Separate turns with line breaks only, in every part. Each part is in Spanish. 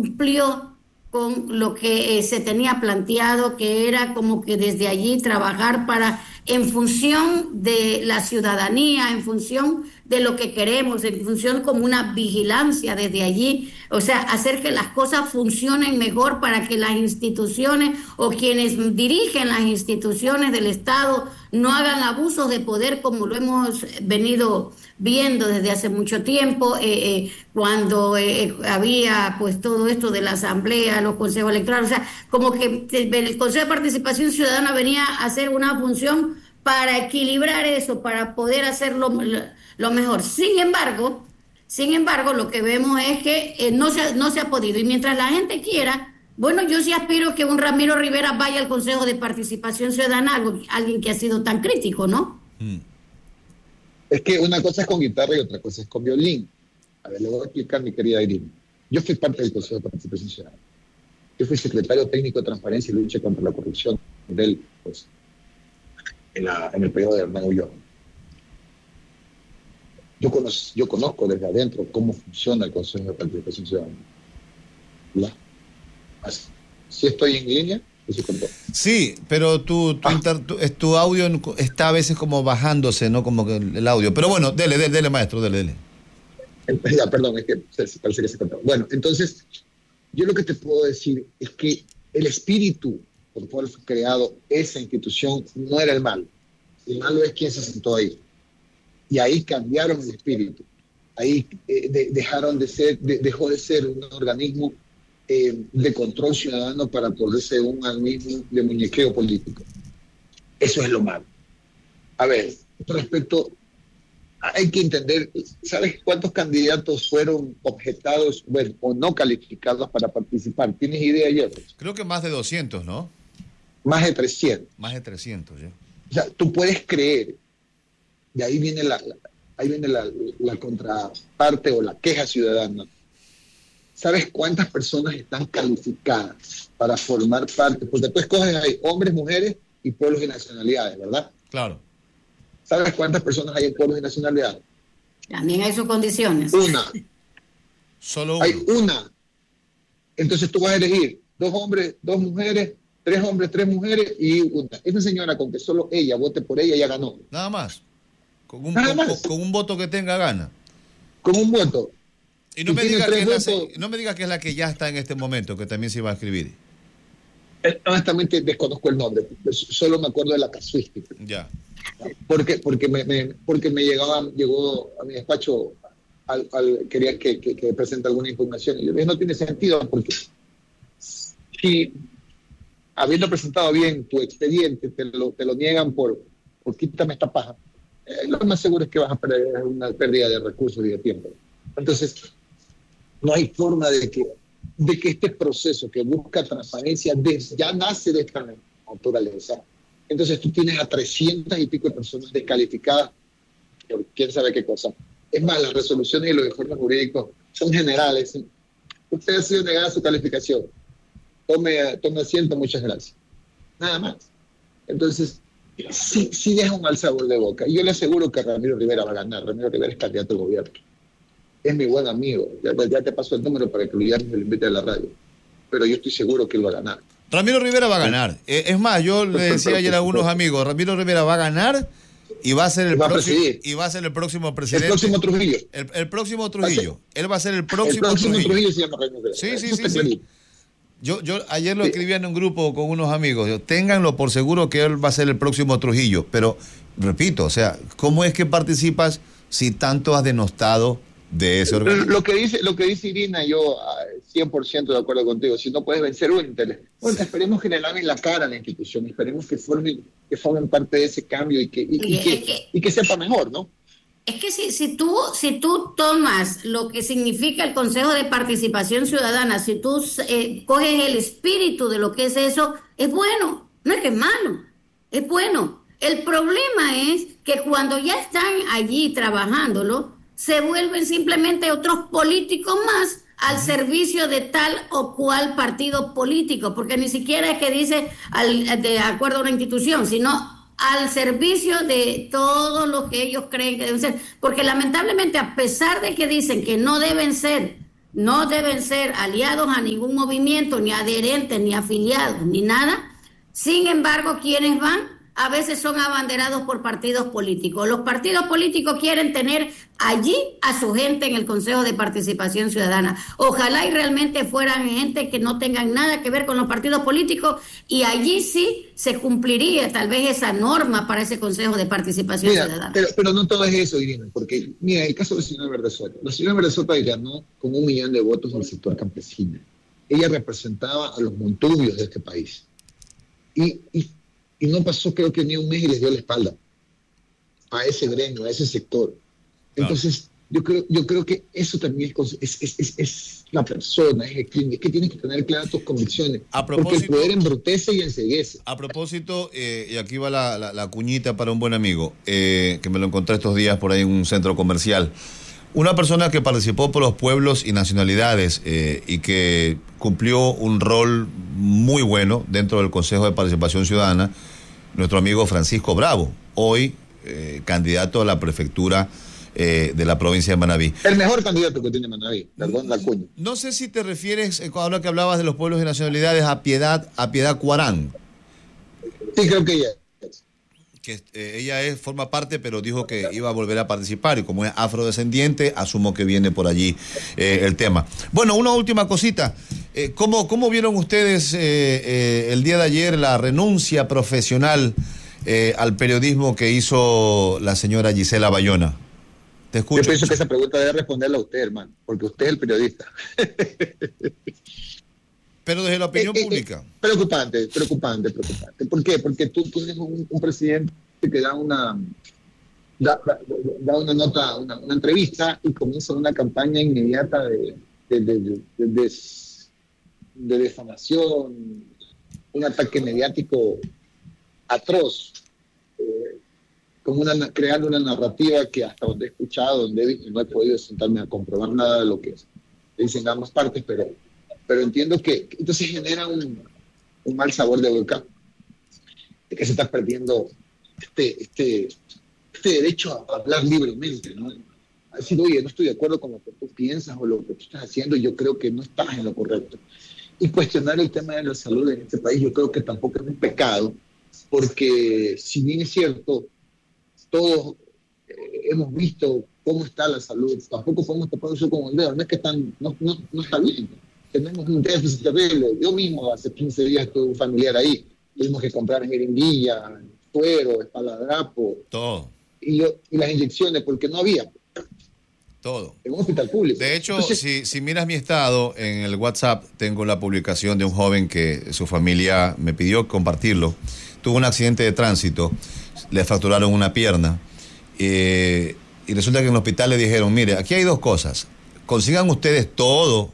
cumplió con lo que se tenía planteado, que era como que desde allí trabajar en función de la ciudadanía, en función de lo que queremos, en función como una vigilancia desde allí, o sea, hacer que las cosas funcionen mejor para que las instituciones o quienes dirigen las instituciones del Estado no hagan abusos de poder como lo hemos venido viendo desde hace mucho tiempo, cuando había pues todo esto de la asamblea, los consejos electorales, o sea, como que el Consejo de Participación Ciudadana venía a hacer una función para equilibrar eso, para poder hacerlo lo mejor. Sin embargo, lo que vemos es que no se ha podido, y mientras la gente quiera, bueno, yo sí aspiro que un Ramiro Rivera vaya al Consejo de Participación Ciudadana, alguien que ha sido tan crítico, ¿no?
Es que una cosa es con guitarra y otra cosa es con violín. A ver, le voy a explicar, mi querida Irina. Yo fui parte del Consejo de Participación Ciudadana. Yo fui secretario técnico de Transparencia y Lucha contra la Corrupción pues, en el periodo de Hernán Ulloa. Yo conozco desde adentro cómo funciona el Consejo de Participación Ciudadana. ¿Sí estoy en línea?
Sí, pero tu audio está a veces como bajándose, ¿no? Como que el audio. Pero bueno, dele, maestro, dele.
Ya, perdón, es que parece que se cortó. Bueno, entonces, yo lo que te puedo decir es que el espíritu por el cual fue creado esa institución no era el malo. El malo es quien se sentó ahí. Y ahí cambiaron el espíritu. Ahí dejó de ser un organismo de control ciudadano para poderse un organismo de muñequeo político. Eso es lo malo. A ver, respecto, hay que entender, ¿sabes cuántos candidatos fueron objetados, bueno, o no calificados para participar? ¿Tienes idea, Jeffrey?
Creo que más de 200, ¿no?
Más de 300.
Más de 300, ya.
O sea, tú puedes creer, y ahí viene la contraparte o la queja ciudadana. ¿Sabes cuántas personas están calificadas para formar parte? Porque tú escoges ahí hombres, mujeres y pueblos y nacionalidades, ¿verdad?
Claro.
¿Sabes cuántas personas hay en pueblos y nacionalidades?
También hay sus condiciones.
Una.
Solo uno.
Hay una. Entonces tú vas a elegir 2 hombres, 2 mujeres, 3 hombres, 3 mujeres y una. Esa señora, con que solo ella vote por ella, ya ganó.
Nada más. Con un voto que tenga gana.
Con un voto.
Y no me digas que es la que ya está en este momento, que también se va a escribir.
Honestamente desconozco el nombre, solo me acuerdo de la casuística.
Ya.
Porque llegó a mi despacho, quería que presente alguna impugnación. Y yo dije, no tiene sentido, porque si habiendo presentado bien tu expediente, te lo niegan por quítame esta paja, lo más seguro es que vas a perder una pérdida de recursos y de tiempo. Entonces, no hay forma de que este proceso que busca transparencia ya nace de esta naturaleza. Entonces tú tienes a 300 y pico de personas descalificadas por quién sabe qué cosa. Es más, las resoluciones y los informes jurídicos son generales. Usted ha sido negada su calificación. Tome asiento, muchas gracias. Nada más. Entonces, sí deja un mal sabor de boca. Y yo le aseguro que Ramiro Rivera va a ganar. Ramiro Rivera es candidato al gobierno. Es mi buen amigo, ya te paso el número para que lo llames y lo invite a la radio. Pero yo estoy seguro que él va a ganar.
Ramiro Rivera va a ganar. Es más, yo le decía ayer a algunos amigos, Ramiro Rivera va a ganar y va a ser el próximo presidente.
El próximo Trujillo.
El próximo Trujillo. Él va a ser el próximo
Trujillo se llama Ramiro Rivera.
Sí. Yo ayer lo escribía en un grupo con unos amigos. Ténganlo por seguro que él va a ser el próximo Trujillo. Pero, repito, o sea, ¿cómo es que participas si tanto has denostado de ese organismo?
Lo que dice Irina, yo 100% de acuerdo contigo. Si no puedes vencer un interés, bueno, esperemos que le laven la cara a la institución, esperemos que formen parte de ese cambio y que sepa mejor, ¿no?
Es que si tú tomas lo que significa el Consejo de Participación Ciudadana, si tú coges el espíritu de lo que es eso, es bueno, no es que es malo, es bueno. El problema es que cuando ya están allí trabajándolo, se vuelven simplemente otros políticos más al servicio de tal o cual partido político, porque ni siquiera es que dice de acuerdo a una institución, sino al servicio de todo lo que ellos creen que deben ser, porque lamentablemente, a pesar de que dicen que no deben ser no deben ser aliados a ningún movimiento, ni adherentes, ni afiliados, ni nada. Sin embargo, quienes van a veces son abanderados por partidos políticos. Los partidos políticos quieren tener allí a su gente en el Consejo de Participación Ciudadana. Ojalá y realmente fueran gente que no tengan nada que ver con los partidos políticos, y allí sí se cumpliría tal vez esa norma para ese Consejo de Participación Ciudadana.
Pero no todo es eso, Irina, porque mira, el caso de la señora Verdesota. La señora Verdesota ganó con 1 millón de votos en el sector campesino. Ella representaba a los montubios de este país. Y no pasó, creo que ni un mes, y les dio la espalda a ese gremio, a ese sector. Entonces, yo creo que eso también es la persona, es que tienes que tener claras tus convicciones. Porque el poder embrutece y enceguece.
A propósito, y aquí va la cuñita para un buen amigo, que me lo encontré estos días por ahí en un centro comercial. Una persona que participó por los pueblos y nacionalidades y que cumplió un rol muy bueno dentro del Consejo de Participación Ciudadana, nuestro amigo Francisco Bravo, hoy candidato a la prefectura de la provincia de Manabí.
El mejor candidato que tiene Manabí, perdón la cuña.
No sé si te refieres, ahora que hablabas de los pueblos y nacionalidades, a Piedad Cuarán.
Sí, creo que ella.
Que ella forma parte, pero dijo que iba a volver a participar, y como es afrodescendiente, asumo que viene por allí el tema. Bueno, una última cosita. ¿Cómo vieron ustedes el día de ayer la renuncia profesional al periodismo que hizo la señora Gisela Bayona? Te escucho.
Yo pienso que esa pregunta debe responderla a usted, hermano, porque usted es el periodista.
Pero desde la opinión pública.
Preocupante. ¿Por qué? Porque tú tienes un presidente que da una nota, una entrevista, y comienza una campaña inmediata de difamación, un ataque mediático atroz, creando una narrativa que, hasta donde he escuchado, donde he visto, no he podido sentarme a comprobar nada de lo que dicen ambas partes, pero entiendo que entonces genera un mal sabor de boca, de que se está perdiendo este derecho a hablar libremente, ¿no? A decir, oye, no estoy de acuerdo con lo que tú piensas o lo que tú estás haciendo, yo creo que no estás en lo correcto. Y cuestionar el tema de la salud en este país, yo creo que tampoco es un pecado, porque si bien es cierto, todos hemos visto cómo está la salud, tampoco podemos tapar eso con el dedo, no es que no está bien. Tenemos un déficit terrible. Yo mismo hace 15 días tuve un familiar ahí. Tuvimos que comprar jeringuilla, suero, espaladrapo.
Todo.
Y las inyecciones, porque no había.
Todo.
En un hospital público.
De hecho, entonces, si miras mi estado, en el WhatsApp tengo la publicación de un joven que su familia me pidió compartirlo. Tuvo un accidente de tránsito, le fracturaron una pierna. Y resulta que en el hospital le dijeron, mire, aquí hay 2 cosas. Consigan ustedes todo,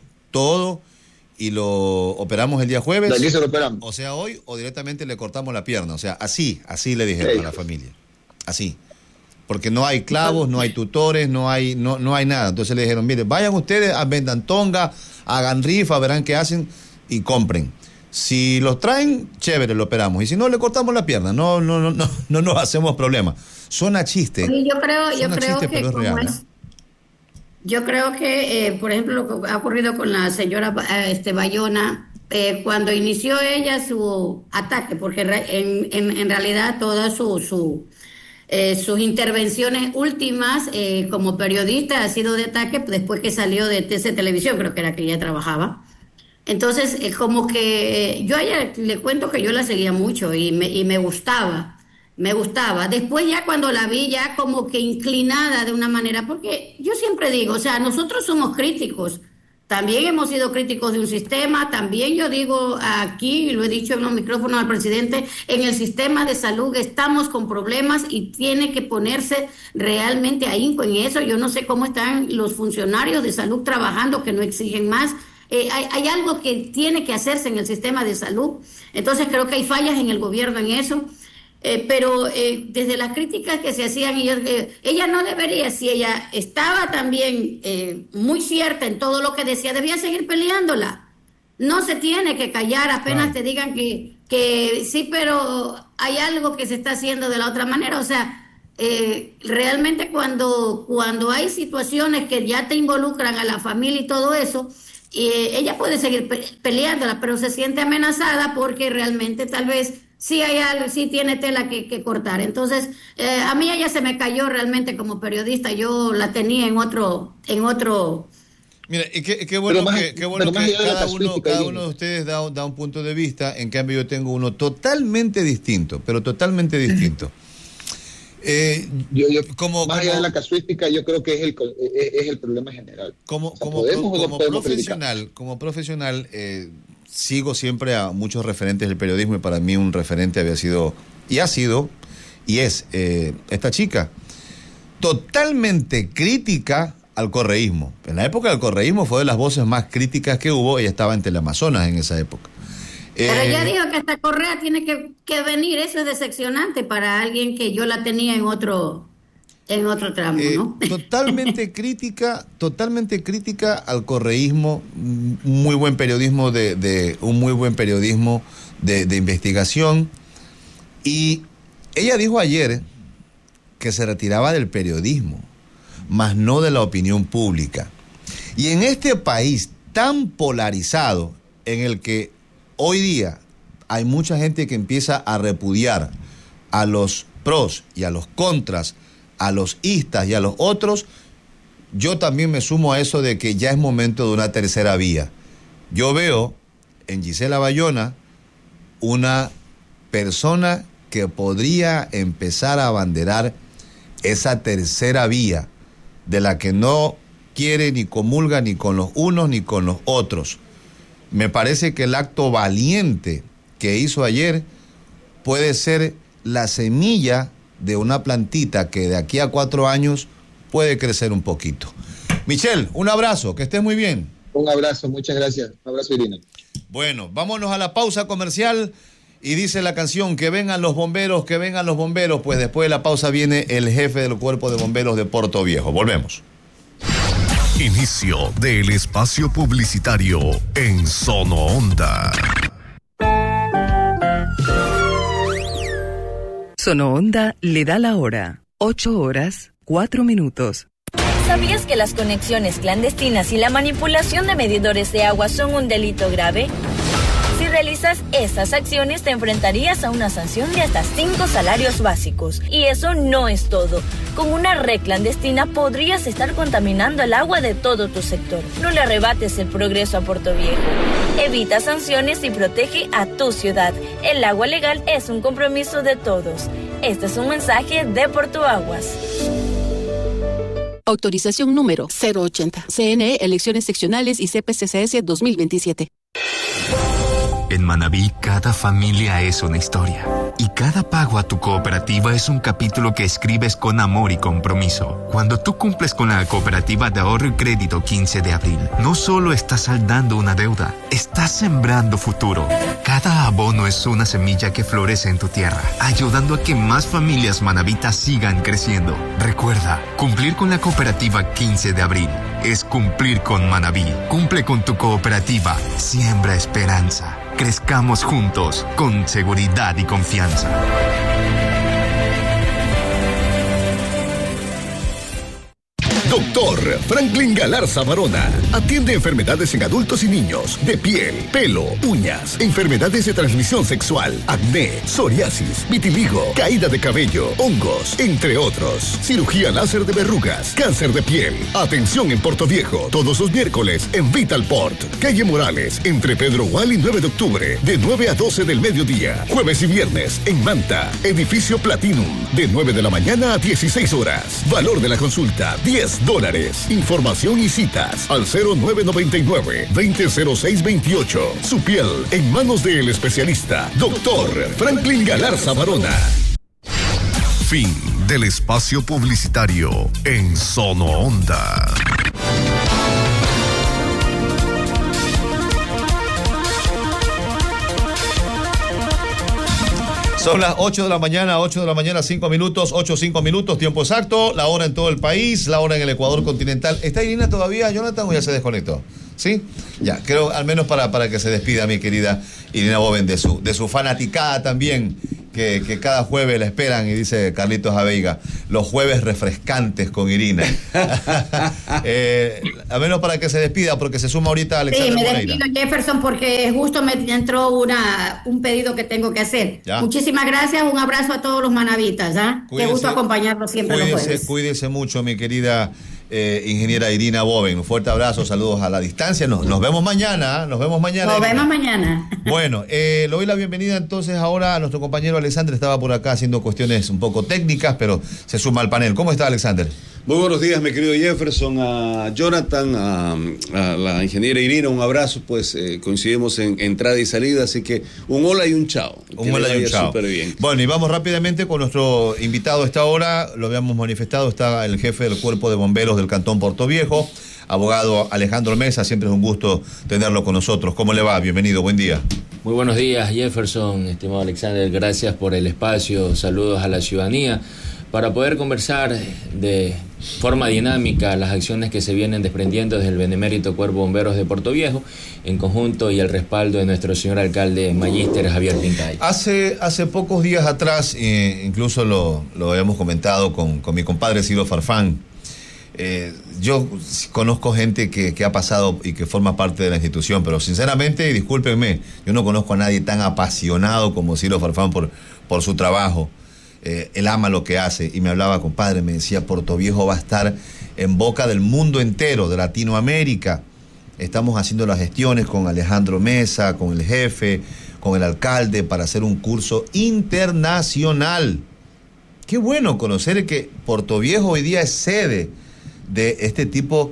y lo operamos el día jueves.
¿De aquí se lo operamos?
O sea, hoy, o directamente le cortamos la pierna. O sea, así le dijeron a la familia. Así. Porque no hay clavos, no hay tutores, no hay nada. Entonces le dijeron, mire, vayan ustedes a Vendantonga, hagan rifa, verán qué hacen y compren. Si los traen, chévere, lo operamos. Y si no, le cortamos la pierna. No nos hacemos problema. Suena chiste.
Sí, yo creo que
pero es real, ¿no?
Yo creo que, por ejemplo, lo que ha ocurrido con la señora Bayona, cuando inició ella su ataque, porque en realidad todas sus intervenciones últimas como periodista ha sido de ataque después que salió de TC Televisión, creo que era que ella trabajaba. Entonces, como que yo a ella le cuento que yo la seguía mucho y me gustaba. Después ya cuando la vi ya como que inclinada de una manera, porque yo siempre digo, o sea, nosotros somos críticos, también hemos sido críticos de un sistema, también yo digo aquí, y lo he dicho en los micrófonos al presidente, en el sistema de salud estamos con problemas y tiene que ponerse realmente ahínco en eso. Yo no sé cómo están los funcionarios de salud trabajando, que no exigen más. Hay algo que tiene que hacerse en el sistema de salud, entonces creo que hay fallas en el gobierno en eso. Pero desde las críticas que se hacían, ella no debería, si ella estaba también muy cierta en todo lo que decía, debía seguir peleándola. No se tiene que callar apenas te digan que sí, pero hay algo que se está haciendo de la otra manera. O sea, realmente cuando hay situaciones que ya te involucran a la familia y todo eso, ella puede seguir peleándola, pero se siente amenazada porque realmente tal vez sí hay algo, sí tiene tela que cortar. Entonces, a mí ella se me cayó realmente como periodista. Yo la tenía en otro.
Mira, y qué bueno que cada uno de ustedes da un punto de vista. En cambio, yo tengo uno totalmente distinto, pero totalmente distinto.
Más allá de la casuística, yo creo que es el problema general.
Como profesional, sigo siempre a muchos referentes del periodismo, y para mí un referente había sido, y ha sido, y es esta chica, totalmente crítica al correísmo. En la época del correísmo fue de las voces más críticas que hubo. Ella estaba en Teleamazonas en esa época.
Pero ella dijo que esta Correa tiene que venir. Eso es decepcionante para alguien que yo la tenía en otro tramo, ¿no?
Totalmente crítica al correísmo. Un muy buen periodismo de investigación. Y ella dijo ayer que se retiraba del periodismo, más no de la opinión pública. Y en este país tan polarizado, en el que hoy día hay mucha gente que empieza a repudiar a los pros y a los contras, a los istas y a los otros, yo también me sumo a eso de que ya es momento de una tercera vía. Yo veo en Gisela Bayona una persona que podría empezar a abanderar esa tercera vía, de la que no quiere ni comulga ni con los unos ni con los otros. Me parece que el acto valiente que hizo ayer puede ser la semilla de una plantita que de aquí a 4 años puede crecer un poquito. Michelle, un abrazo, que estés muy bien.
Un abrazo, muchas gracias. Un abrazo, Irina.
Bueno, vámonos a la pausa comercial. Y dice la canción, que vengan los bomberos, que vengan los bomberos. Pues después de la pausa viene el jefe del Cuerpo de Bomberos de Puerto Viejo. Volvemos.
Inicio del espacio publicitario en Sono Onda.
Sono Onda le da la hora. 8:04.
¿Sabías que las conexiones clandestinas y la manipulación de medidores de agua son un delito grave? Si realizas esas acciones, te enfrentarías a una sanción de hasta 5 salarios básicos. Y eso no es todo. Con una red clandestina podrías estar contaminando el agua de todo tu sector. No le arrebates el progreso a Puerto Viejo. Evita sanciones y protege a tu ciudad. El agua legal es un compromiso de todos. Este es un mensaje de Portuaguas.
Autorización número 080. CNE, Elecciones Seccionales y CPCCS 2027.
En Manabí, cada familia es una historia. Y cada pago a tu cooperativa es un capítulo que escribes con amor y compromiso. Cuando tú cumples con la Cooperativa de Ahorro y Crédito 15 de abril, no solo estás saldando una deuda, estás sembrando futuro. Cada abono es una semilla que florece en tu tierra, ayudando a que más familias manabitas sigan creciendo. Recuerda, cumplir con la Cooperativa 15 de abril es cumplir con Manabí. Cumple con tu cooperativa, siembra esperanza. Crezcamos juntos, con seguridad y confianza.
Doctor Franklin Galarza Barona atiende enfermedades en adultos y niños, de piel, pelo, uñas, enfermedades de transmisión sexual, acné, psoriasis, vitiligo, caída de cabello, hongos, entre otros. Cirugía láser de verrugas, cáncer de piel. Atención en Puerto Viejo, todos los miércoles en Vitalport, calle Morales, entre Pedro Gual y 9 de octubre, de 9 a 12 del mediodía. Jueves y viernes en Manta, edificio Platinum, de 9 de la mañana a 16 horas. Valor de la consulta, $10. Información y citas al 0999-200628. Su piel en manos del especialista, Doctor Franklin Galarza Barona. Fin del espacio publicitario en Sono Onda.
Son las 8 de la mañana, 5 minutos, 5 minutos, tiempo exacto, la hora en todo el país, la hora en el Ecuador continental. ¿Está Irina todavía, Jonathan, o ya se desconectó? ¿Sí? Ya, creo, al menos para que se despida mi querida Irina Boven de su fanaticada también, que cada jueves la esperan, y dice Carlitos Aveiga, los jueves refrescantes con Irina. A menos para que se despida, porque se suma ahorita Alexander Moreira.
Sí, me despido, Jefferson, porque justo me entró un pedido que tengo que hacer.
¿Ya?
Muchísimas gracias, un abrazo a todos los manavitas, ¿ah? Qué gusto acompañarlos siempre los jueves.
Cuídese mucho, mi querida ingeniera Irina Boven. Un fuerte abrazo, saludos a la distancia. Nos vemos mañana. Nos vemos mañana. Bueno, le doy la bienvenida entonces ahora a nuestro compañero Alexander. Estaba por acá haciendo cuestiones un poco técnicas, pero se suma al panel. ¿Cómo está, Alexander?
Muy buenos días, mi querido Jefferson, a Jonathan, a la ingeniera Irina, un abrazo, pues coincidimos en entrada y salida, así que un hola y un chao.
Un hola y un chao.
Súper bien.
Bueno, y vamos rápidamente con nuestro invitado a esta hora, lo habíamos manifestado, está el jefe del Cuerpo de Bomberos del Cantón Portoviejo, abogado Alejandro Mesa, siempre es un gusto tenerlo con nosotros. ¿Cómo le va? Bienvenido, buen día.
Muy buenos días, Jefferson, estimado Alexander, gracias por el espacio, saludos a la ciudadanía, para poder conversar de forma dinámica las acciones que se vienen desprendiendo desde el benemérito Cuerpo de Bomberos de Portoviejo, en conjunto y el respaldo de nuestro señor alcalde Magíster Javier Pincay.
Hace pocos días atrás, incluso lo habíamos comentado con mi compadre Ciro Farfán, yo conozco gente que ha pasado y que forma parte de la institución, pero sinceramente, y discúlpenme, yo no conozco a nadie tan apasionado como Ciro Farfán por su trabajo. Él ama lo que hace, y me hablaba, compadre, me decía, Portoviejo va a estar en boca del mundo entero, de Latinoamérica. Estamos haciendo las gestiones con Alejandro Mesa, con el jefe, con el alcalde, para hacer un curso internacional. Qué bueno conocer que Portoviejo hoy día es sede de este tipo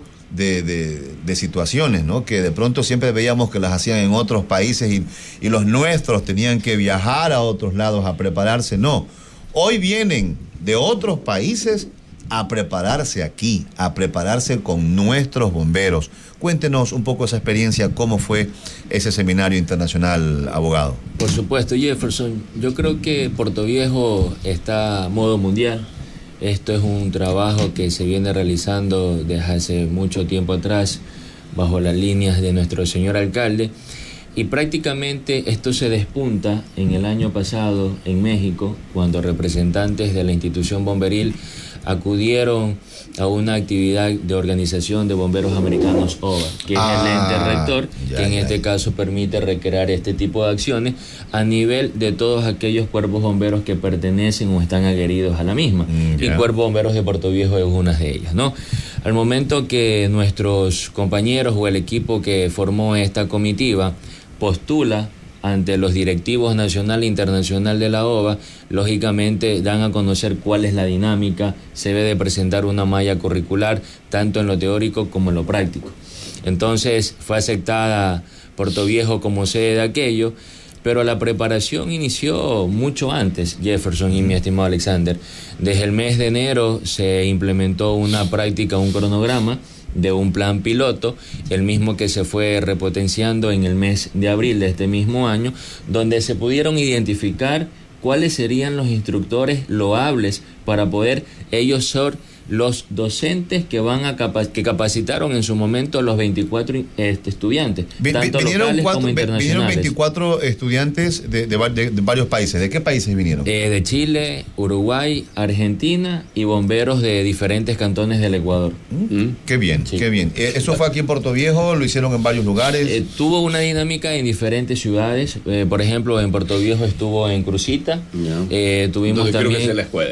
de situaciones, ¿no? Que de pronto siempre veíamos que las hacían en otros países y los nuestros tenían que viajar a otros lados a prepararse. No, hoy vienen de otros países a prepararse aquí, a prepararse con nuestros bomberos. Cuéntenos un poco esa experiencia, cómo fue ese seminario internacional, abogado.
Por supuesto, Jefferson, yo creo que Portoviejo está a modo mundial. Esto es un trabajo que se viene realizando desde hace mucho tiempo atrás, bajo las líneas de nuestro señor alcalde, y prácticamente esto se despunta en el año pasado en México, cuando representantes de la institución bomberil acudieron a una actividad de organización de bomberos americanos OVA, que es el ente rector, que en este caso permite recrear este tipo de acciones a nivel de todos aquellos cuerpos bomberos que pertenecen o están adheridos a la misma. Y Cuerpo Bomberos de Portoviejo es una de ellas, ¿no? Al momento que nuestros compañeros o el equipo que formó esta comitiva postula ante los directivos nacional e internacional de la OVA, lógicamente dan a conocer cuál es la dinámica, se debe de presentar una malla curricular, tanto en lo teórico como en lo práctico. Entonces fue aceptada Portoviejo como sede de aquello, pero la preparación inició mucho antes, Jefferson y mi estimado Alexander. Desde el mes de enero se implementó una práctica, un cronograma de un plan piloto, el mismo que se fue repotenciando en el mes de abril de este mismo año, donde se pudieron identificar cuáles serían los instructores loables para poder ellos ser los docentes que van a que capacitaron en su momento los 24 estudiantes, tanto locales como internacionales.
Vinieron 24 estudiantes de varios países. ¿De qué países vinieron?
De Chile, Uruguay, Argentina y bomberos de diferentes cantones del Ecuador.
Qué bien, sí. Qué bien. ¿Eso fue aquí en Portoviejo? ¿Lo hicieron en varios lugares?
Tuvo una dinámica en diferentes ciudades. Por ejemplo, en Portoviejo estuvo en Crucita. Tuvimos también, creo que se la escuela.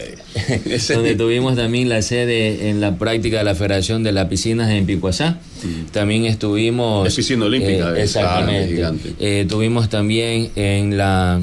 Donde tuvimos también la sede en la práctica de la Federación de las Piscinas en Picuazá. También estuvimos... Es piscina olímpica. Exactamente. Tuvimos también en la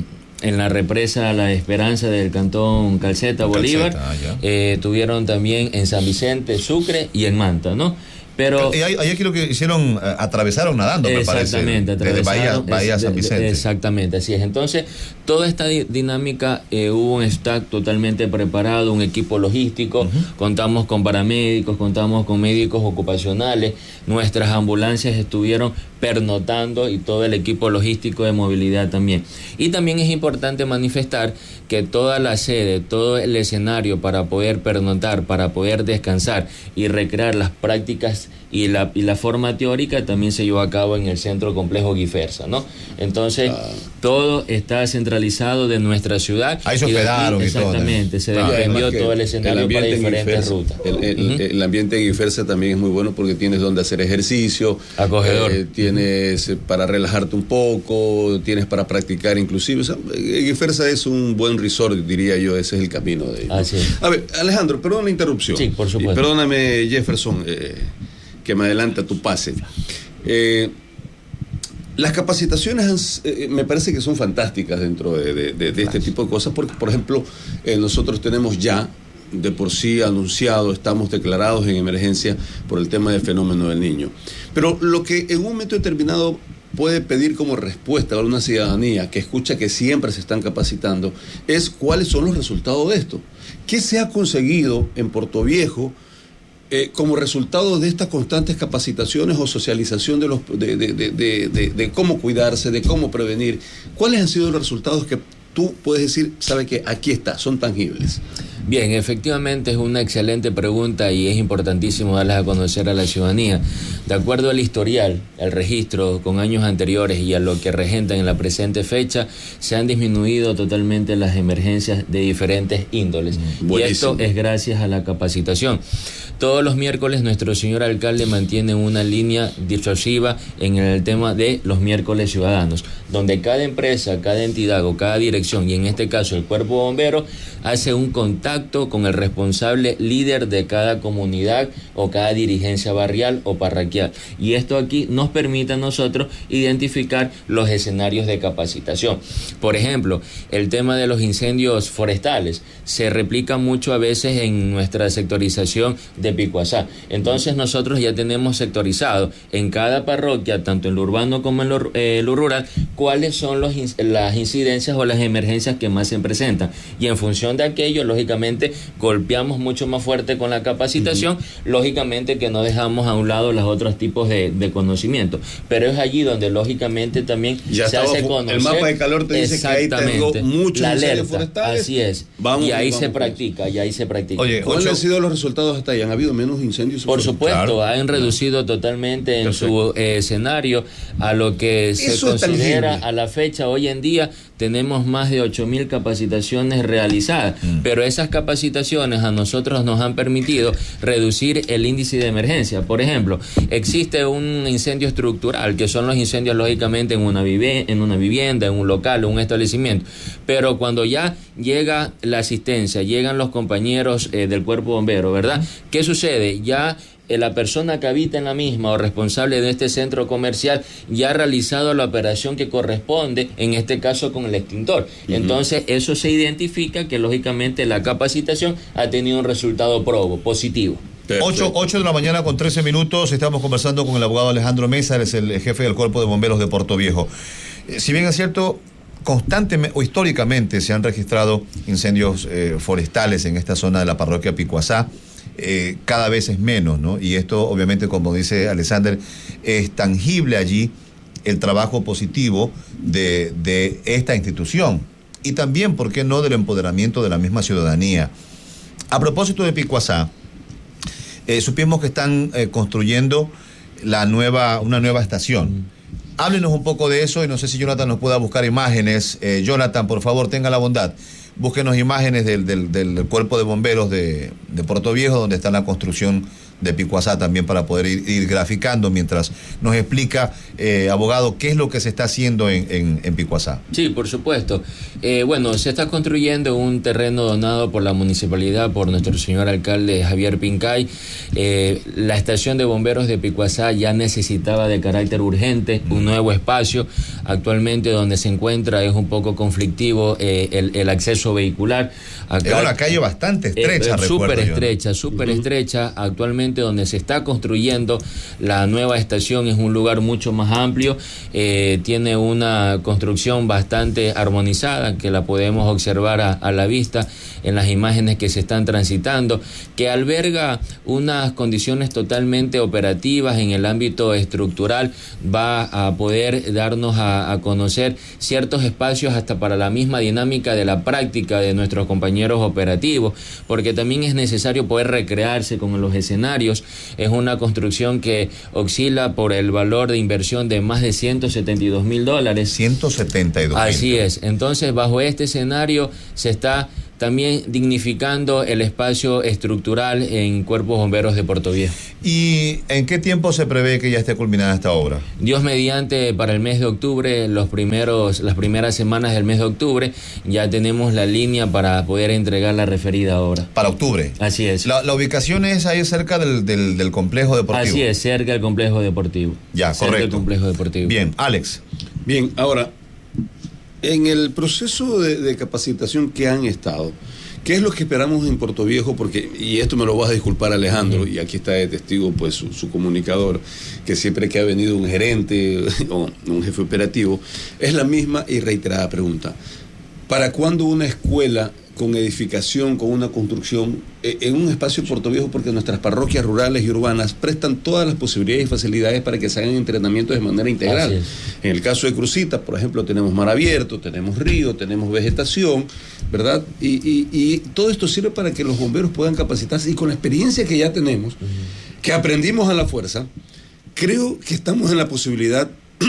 represa La Esperanza del Cantón Calceta, Bolívar. Tuvieron también en San Vicente, Sucre y en Manta, ¿no? Pero
ahí aquí lo que hicieron, atravesaron nadando, me parece.
Exactamente,
desde Bahía San Vicente.
Exactamente, así es. Entonces, toda esta dinámica, hubo un staff totalmente preparado, un equipo logístico, contamos con paramédicos, contamos con médicos ocupacionales, nuestras ambulancias estuvieron pernotando y todo el equipo logístico de movilidad también. Y también es importante manifestar que toda la sede, todo el escenario para poder pernotar, para poder descansar y recrear las prácticas y la forma teórica también se llevó a cabo en el Centro Complejo Guifersa, ¿no? Entonces, todo está centralizado de nuestra ciudad.
Ahí se hospedaron y todo.
Exactamente, se desprendió todo el escenario para diferentes rutas.
El ambiente de Guifersa también es muy bueno porque tienes donde hacer ejercicio,
acogedor.
Tienes para relajarte un poco, tienes para practicar inclusive. O sea, Guifersa es un buen resort, diría yo, ese es el camino de ello.
Así es.
A ver, Alejandro, perdón la interrupción.
Sí, por supuesto.
Y perdóname, Jefferson, que me adelanta tu pase. Las capacitaciones me parece que son fantásticas dentro de este tipo de cosas, porque, por ejemplo, nosotros tenemos ya de por sí anunciado, estamos declarados en emergencia por el tema del fenómeno del Niño. Pero lo que en un momento determinado puede pedir como respuesta a una ciudadanía que escucha que siempre se están capacitando es cuáles son los resultados de esto. ¿Qué se ha conseguido en Portoviejo como resultado de estas constantes capacitaciones o socialización de cómo cuidarse, de cómo prevenir? ¿Cuáles han sido los resultados que tú puedes decir, sabe que aquí está, son tangibles?
Bien, efectivamente es una excelente pregunta y es importantísimo darlas a conocer a la ciudadanía. De acuerdo al historial, al registro con años anteriores y a lo que regentan en la presente fecha, se han disminuido totalmente las emergencias de diferentes índoles. Buenísimo. Y esto es gracias a la capacitación. Todos los miércoles nuestro señor alcalde mantiene una línea disuasiva en el tema de los miércoles ciudadanos, donde cada empresa, cada entidad o cada dirección, y en este caso el cuerpo bombero, hace un contacto con el responsable líder de cada comunidad o cada dirigencia barrial o parroquial. Y esto aquí nos permite a nosotros identificar los escenarios de capacitación. Por ejemplo, el tema de los incendios forestales se replica mucho a veces en nuestra sectorización de Picuazá. Entonces nosotros ya tenemos sectorizado en cada parroquia, tanto en lo urbano como en lo rural, cuáles son las incidencias o las emergencias que más se presentan. Y en función de aquello, lógicamente, golpeamos mucho más fuerte con la capacitación, lógicamente que no dejamos a un lado los otros tipos de conocimiento. Pero es allí donde, lógicamente, también
ya se hace conocer. El mapa de calor te dice que ahí tengo muchos incendios forestales.
Así es. Y ahí se practica,
Oye, ¿cuáles han sido los resultados hasta ahí? ¿Han habido menos incendios?
Por supuesto, claro. Han reducido totalmente en su escenario a lo que se considera a la fecha. Hoy en día tenemos más de 8.000 capacitaciones realizadas, pero esas capacitaciones a nosotros nos han permitido reducir el índice de emergencia. Por ejemplo, existe un incendio estructural, que son los incendios lógicamente en una vivienda, en un local, un establecimiento, pero cuando ya llega la asistencia, llegan los compañeros del cuerpo bombero, ¿verdad? ¿Qué sucede? Ya la persona que habita en la misma o responsable de este centro comercial ya ha realizado la operación que corresponde, en este caso con el extintor. Entonces eso se identifica que lógicamente la capacitación ha tenido un resultado positivo.
8 de la mañana con 13 minutos, estamos conversando con el abogado Alejandro Mesa, él es el jefe del Cuerpo de Bomberos de Portoviejo. Si bien es cierto, constantemente o históricamente se han registrado incendios forestales en esta zona de la parroquia Picuazá, cada vez es menos, ¿no? Y esto, obviamente, como dice Alexander, es tangible allí el trabajo positivo de esta institución y también, ¿por qué no?, del empoderamiento de la misma ciudadanía. A propósito de Picuazá, supimos que están construyendo una nueva estación. Háblenos un poco de eso y no sé si Jonathan nos pueda buscar imágenes. Jonathan, por favor, tenga la bondad. Búsquenos imágenes del cuerpo de bomberos de Portoviejo, donde está la construcción de Picuazá, también para poder ir graficando mientras nos explica, abogado, qué es lo que se está haciendo en Picuazá.
Sí, por supuesto. Bueno, se está construyendo un terreno donado por la municipalidad, por nuestro señor alcalde Javier Pincay. La estación de bomberos de Picuazá ya necesitaba de carácter urgente un nuevo espacio. Actualmente donde se encuentra es un poco conflictivo el acceso vehicular.
Acá, es una calle bastante estrecha,
súper estrecha. Actualmente actualmente donde se está construyendo la nueva estación es un lugar mucho más amplio, tiene una construcción bastante armonizada que la podemos observar a la vista en las imágenes que se están transitando, que alberga unas condiciones totalmente operativas en el ámbito estructural, va a poder darnos a conocer ciertos espacios hasta para la misma dinámica de la práctica de nuestros compañeros operativos, porque también es necesario poder recrearse con los escenarios. Es una construcción que oscila por el valor de inversión de más de $172,000.
172,000.
Así es. Entonces, bajo este escenario se está también dignificando el espacio estructural en Cuerpos Bomberos de Portoviejo.
¿Y en qué tiempo se prevé que ya esté culminada esta obra?
Dios mediante, para el mes de octubre, las primeras semanas del mes de octubre, ya tenemos la línea para poder entregar la referida obra.
¿Para octubre?
Así es.
La ubicación es ahí cerca del complejo deportivo.
Así es, cerca del complejo deportivo.
Ya,
cerca
correcto.
del complejo deportivo.
Bien, Alex.
Bien, ahora, en el proceso de capacitación que han estado, ¿qué es lo que esperamos en Portoviejo? Porque, y esto me lo vas a disculpar, Alejandro, y aquí está de testigo pues su comunicador, que siempre que ha venido un gerente o un jefe operativo, es la misma y reiterada pregunta. ¿Para cuándo una escuela con edificación, con una construcción en un espacio Portoviejo? Porque nuestras parroquias rurales y urbanas prestan todas las posibilidades y facilidades para que se hagan entrenamientos de manera integral. En el caso de Crucita, por ejemplo, tenemos mar abierto, tenemos río, tenemos vegetación, ¿verdad? Y todo esto sirve para que los bomberos puedan capacitarse, y con la experiencia que ya tenemos, que aprendimos a la fuerza, creo que estamos en la posibilidad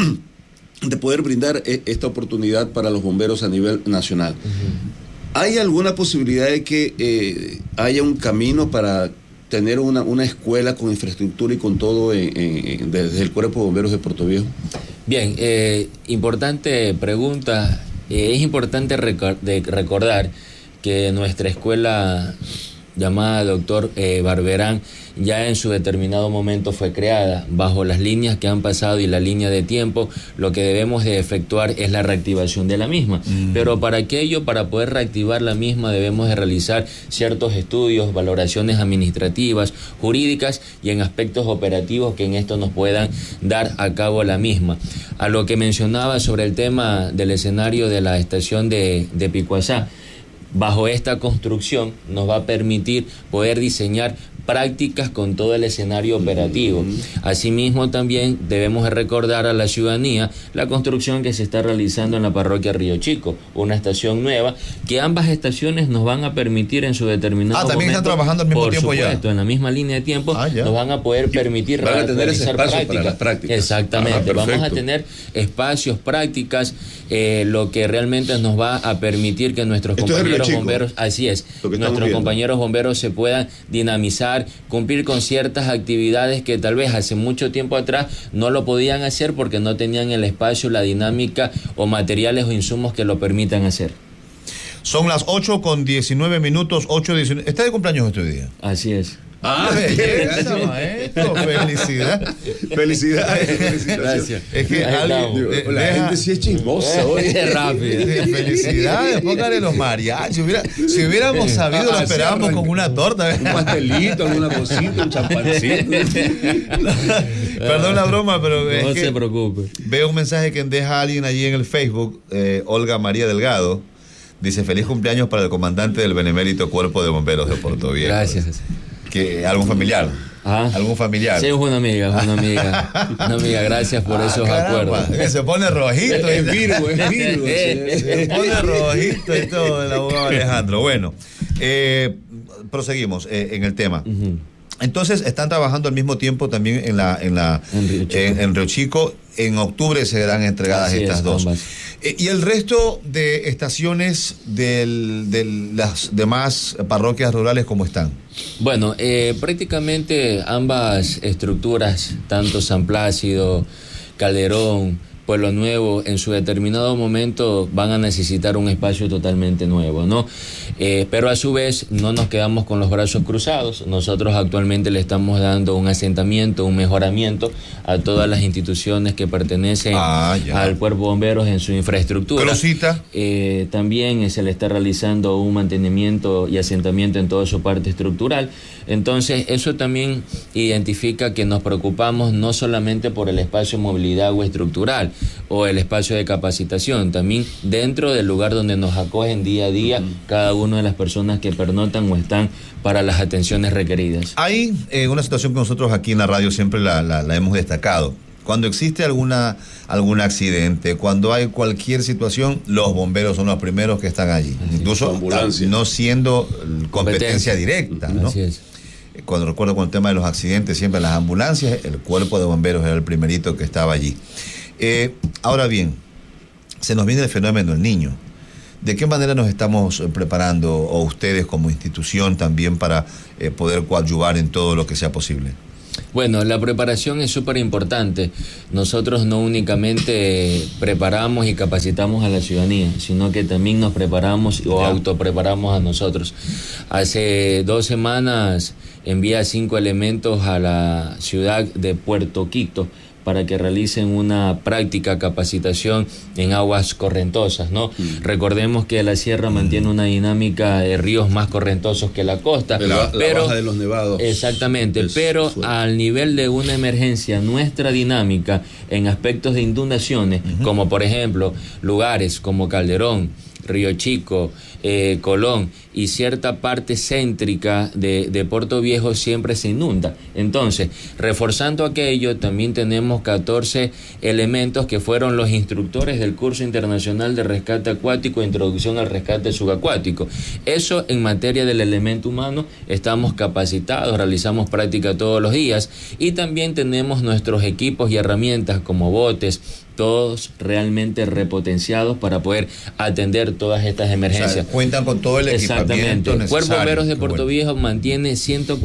de poder brindar esta oportunidad para los bomberos a nivel nacional. ¿Hay alguna posibilidad de que haya un camino para tener una escuela con infraestructura y con todo desde el Cuerpo de Bomberos de Portoviejo?
Bien, importante pregunta. Es importante recordar que nuestra escuela llamada Doctor Barberán ya en su determinado momento fue creada bajo las líneas que han pasado y la línea de tiempo. Lo que debemos de efectuar es la reactivación de la misma, pero para aquello, para poder reactivar la misma, debemos de realizar ciertos estudios, valoraciones administrativas, jurídicas y en aspectos operativos que en esto nos puedan dar a cabo la misma. A lo que mencionaba sobre el tema del escenario de la estación de Picuazá, bajo esta construcción nos va a permitir poder diseñar prácticas con todo el escenario operativo. Asimismo, también debemos recordar a la ciudadanía la construcción que se está realizando en la parroquia Río Chico, una estación nueva, que ambas estaciones nos van a permitir en su determinado momento.
También están trabajando al mismo tiempo ya.
En la misma línea de tiempo, nos van a poder permitir realizar prácticas.
Para las prácticas.
Exactamente, vamos a tener espacios, prácticas, lo que realmente nos va a permitir que nuestros compañeros bomberos, así es, nuestros compañeros bomberos se puedan dinamizar, cumplir con ciertas actividades que tal vez hace mucho tiempo atrás no lo podían hacer porque no tenían el espacio, la dinámica o materiales o insumos que lo permitan hacer.
Son las 8:19, 8:19. ¿Está de cumpleaños este día?
Así es.
Belleza, maestro.
Felicidades.
Gracias.
Es que
la gente sí es chismosa hoy.
Es rápido.
Felicidades, póngale los mariachis. Si hubiéramos sabido, lo esperábamos con una torta.
Un pastelito, alguna cosita, un champancito.
Perdón la broma, pero
no se preocupe.
Veo un mensaje que deja alguien allí en el Facebook, Olga María Delgado. Dice: feliz cumpleaños para el comandante del Benemérito Cuerpo de Bomberos de Portoviejo.
Gracias.
¿Algún familiar?
¿Algún
familiar?
Sí, es una amiga. Una amiga, gracias por esos acuerdos.
Se pone rojito.
Es Virgo.
Se pone rojito y todo el abogado Alejandro. Bueno, proseguimos en el tema. Entonces, están trabajando al mismo tiempo también en Río Chico. En octubre serán entregadas estas dos. ¿Y el resto de estaciones de las demás parroquias rurales cómo están?
Bueno, prácticamente ambas estructuras, tanto San Plácido, Calderón, Pueblo Nuevo, en su determinado momento van a necesitar un espacio totalmente nuevo, ¿no? Pero a su vez no nos quedamos con los brazos cruzados. Nosotros actualmente le estamos dando un asentamiento, un mejoramiento a todas las instituciones que pertenecen al Cuerpo de Bomberos en su infraestructura. También se le está realizando un mantenimiento y asentamiento en toda su parte estructural. Entonces, eso también identifica que nos preocupamos no solamente por el espacio de movilidad o estructural o el espacio de capacitación, también dentro del lugar donde nos acogen día a día cada una de las personas que pernotan o están para las atenciones requeridas.
Hay una situación que nosotros aquí en la radio siempre la hemos destacado. Cuando existe algún accidente, cuando hay cualquier situación, los bomberos son los primeros que están allí. Incluso no siendo competencia directa, ¿no?
Así es.
Cuando recuerdo con el tema de los accidentes, siempre las ambulancias, el cuerpo de bomberos era el primerito que estaba allí. Ahora bien, se nos viene el fenómeno del niño. ¿De qué manera nos estamos preparando, o ustedes como institución también, para poder coadyuvar en todo lo que sea posible?
Bueno, la preparación es súper importante. Nosotros no únicamente preparamos y capacitamos a la ciudadanía, sino que también nos preparamos o autopreparamos a nosotros. Hace 2 semanas envié 5 elementos a la ciudad de Puerto Quito para que realicen una práctica capacitación en aguas correntosas, ¿no? Recordemos que la sierra mantiene una dinámica de ríos más correntosos que la costa,
pero la baja de los nevados.
Exactamente, pero al nivel de una emergencia, nuestra dinámica en aspectos de inundaciones, como por ejemplo lugares como Calderón, Río Chico, Colón y cierta parte céntrica de Puerto Viejo siempre se inunda. Entonces, reforzando aquello, también tenemos 14 elementos que fueron los instructores del curso internacional de rescate acuático e introducción al rescate subacuático. Eso en materia del elemento humano, estamos capacitados, realizamos práctica todos los días y también tenemos nuestros equipos y herramientas como botes, todos realmente repotenciados para poder atender todas estas emergencias.
O sea, cuentan con todo el equipamiento necesario.
El Cuerpo de Bomberos de Puerto Viejo mantiene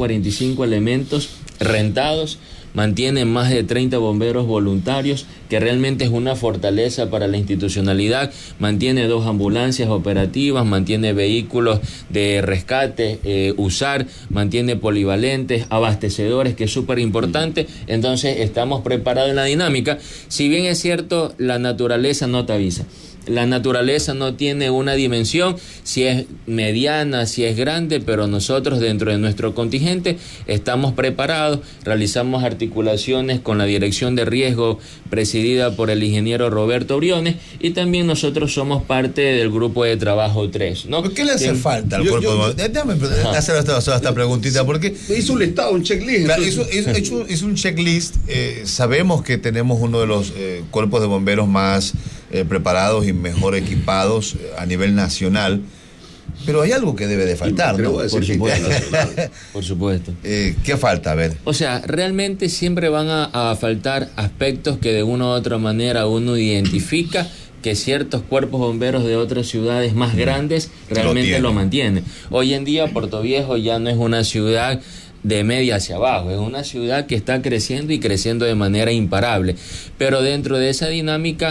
145 elementos rentados, mantiene más de 30 bomberos voluntarios, que realmente es una fortaleza para la institucionalidad, mantiene 2 ambulancias operativas, mantiene vehículos de rescate, USAR, mantiene polivalentes, abastecedores, que es súper importante. Entonces estamos preparados en la dinámica. Si bien es cierto, la naturaleza no te avisa. La naturaleza no tiene una dimensión, si es mediana, si es grande, pero nosotros dentro de nuestro contingente estamos preparados, realizamos articulaciones con la Dirección de Riesgo presidida por el ingeniero Roberto Briones, y también nosotros somos parte del grupo de trabajo 3, ¿no?
¿Por qué le hace falta al cuerpo? Déjame hacer esta preguntita, porque
hizo un listado, un checklist.
Claro, hizo un checklist. Sabemos que tenemos uno de los cuerpos de bomberos más preparados y mejor equipados a nivel nacional, pero hay algo que debe de faltar, ¿no?
Por supuesto. Por supuesto.
¿Qué falta? A ver.
O sea, realmente siempre van a faltar aspectos que de una u otra manera uno identifica que ciertos cuerpos bomberos de otras ciudades más grandes realmente lo mantienen. Hoy en día Puerto Viejo ya no es una ciudad de media hacia abajo, es una ciudad que está creciendo y creciendo de manera imparable, pero dentro de esa dinámica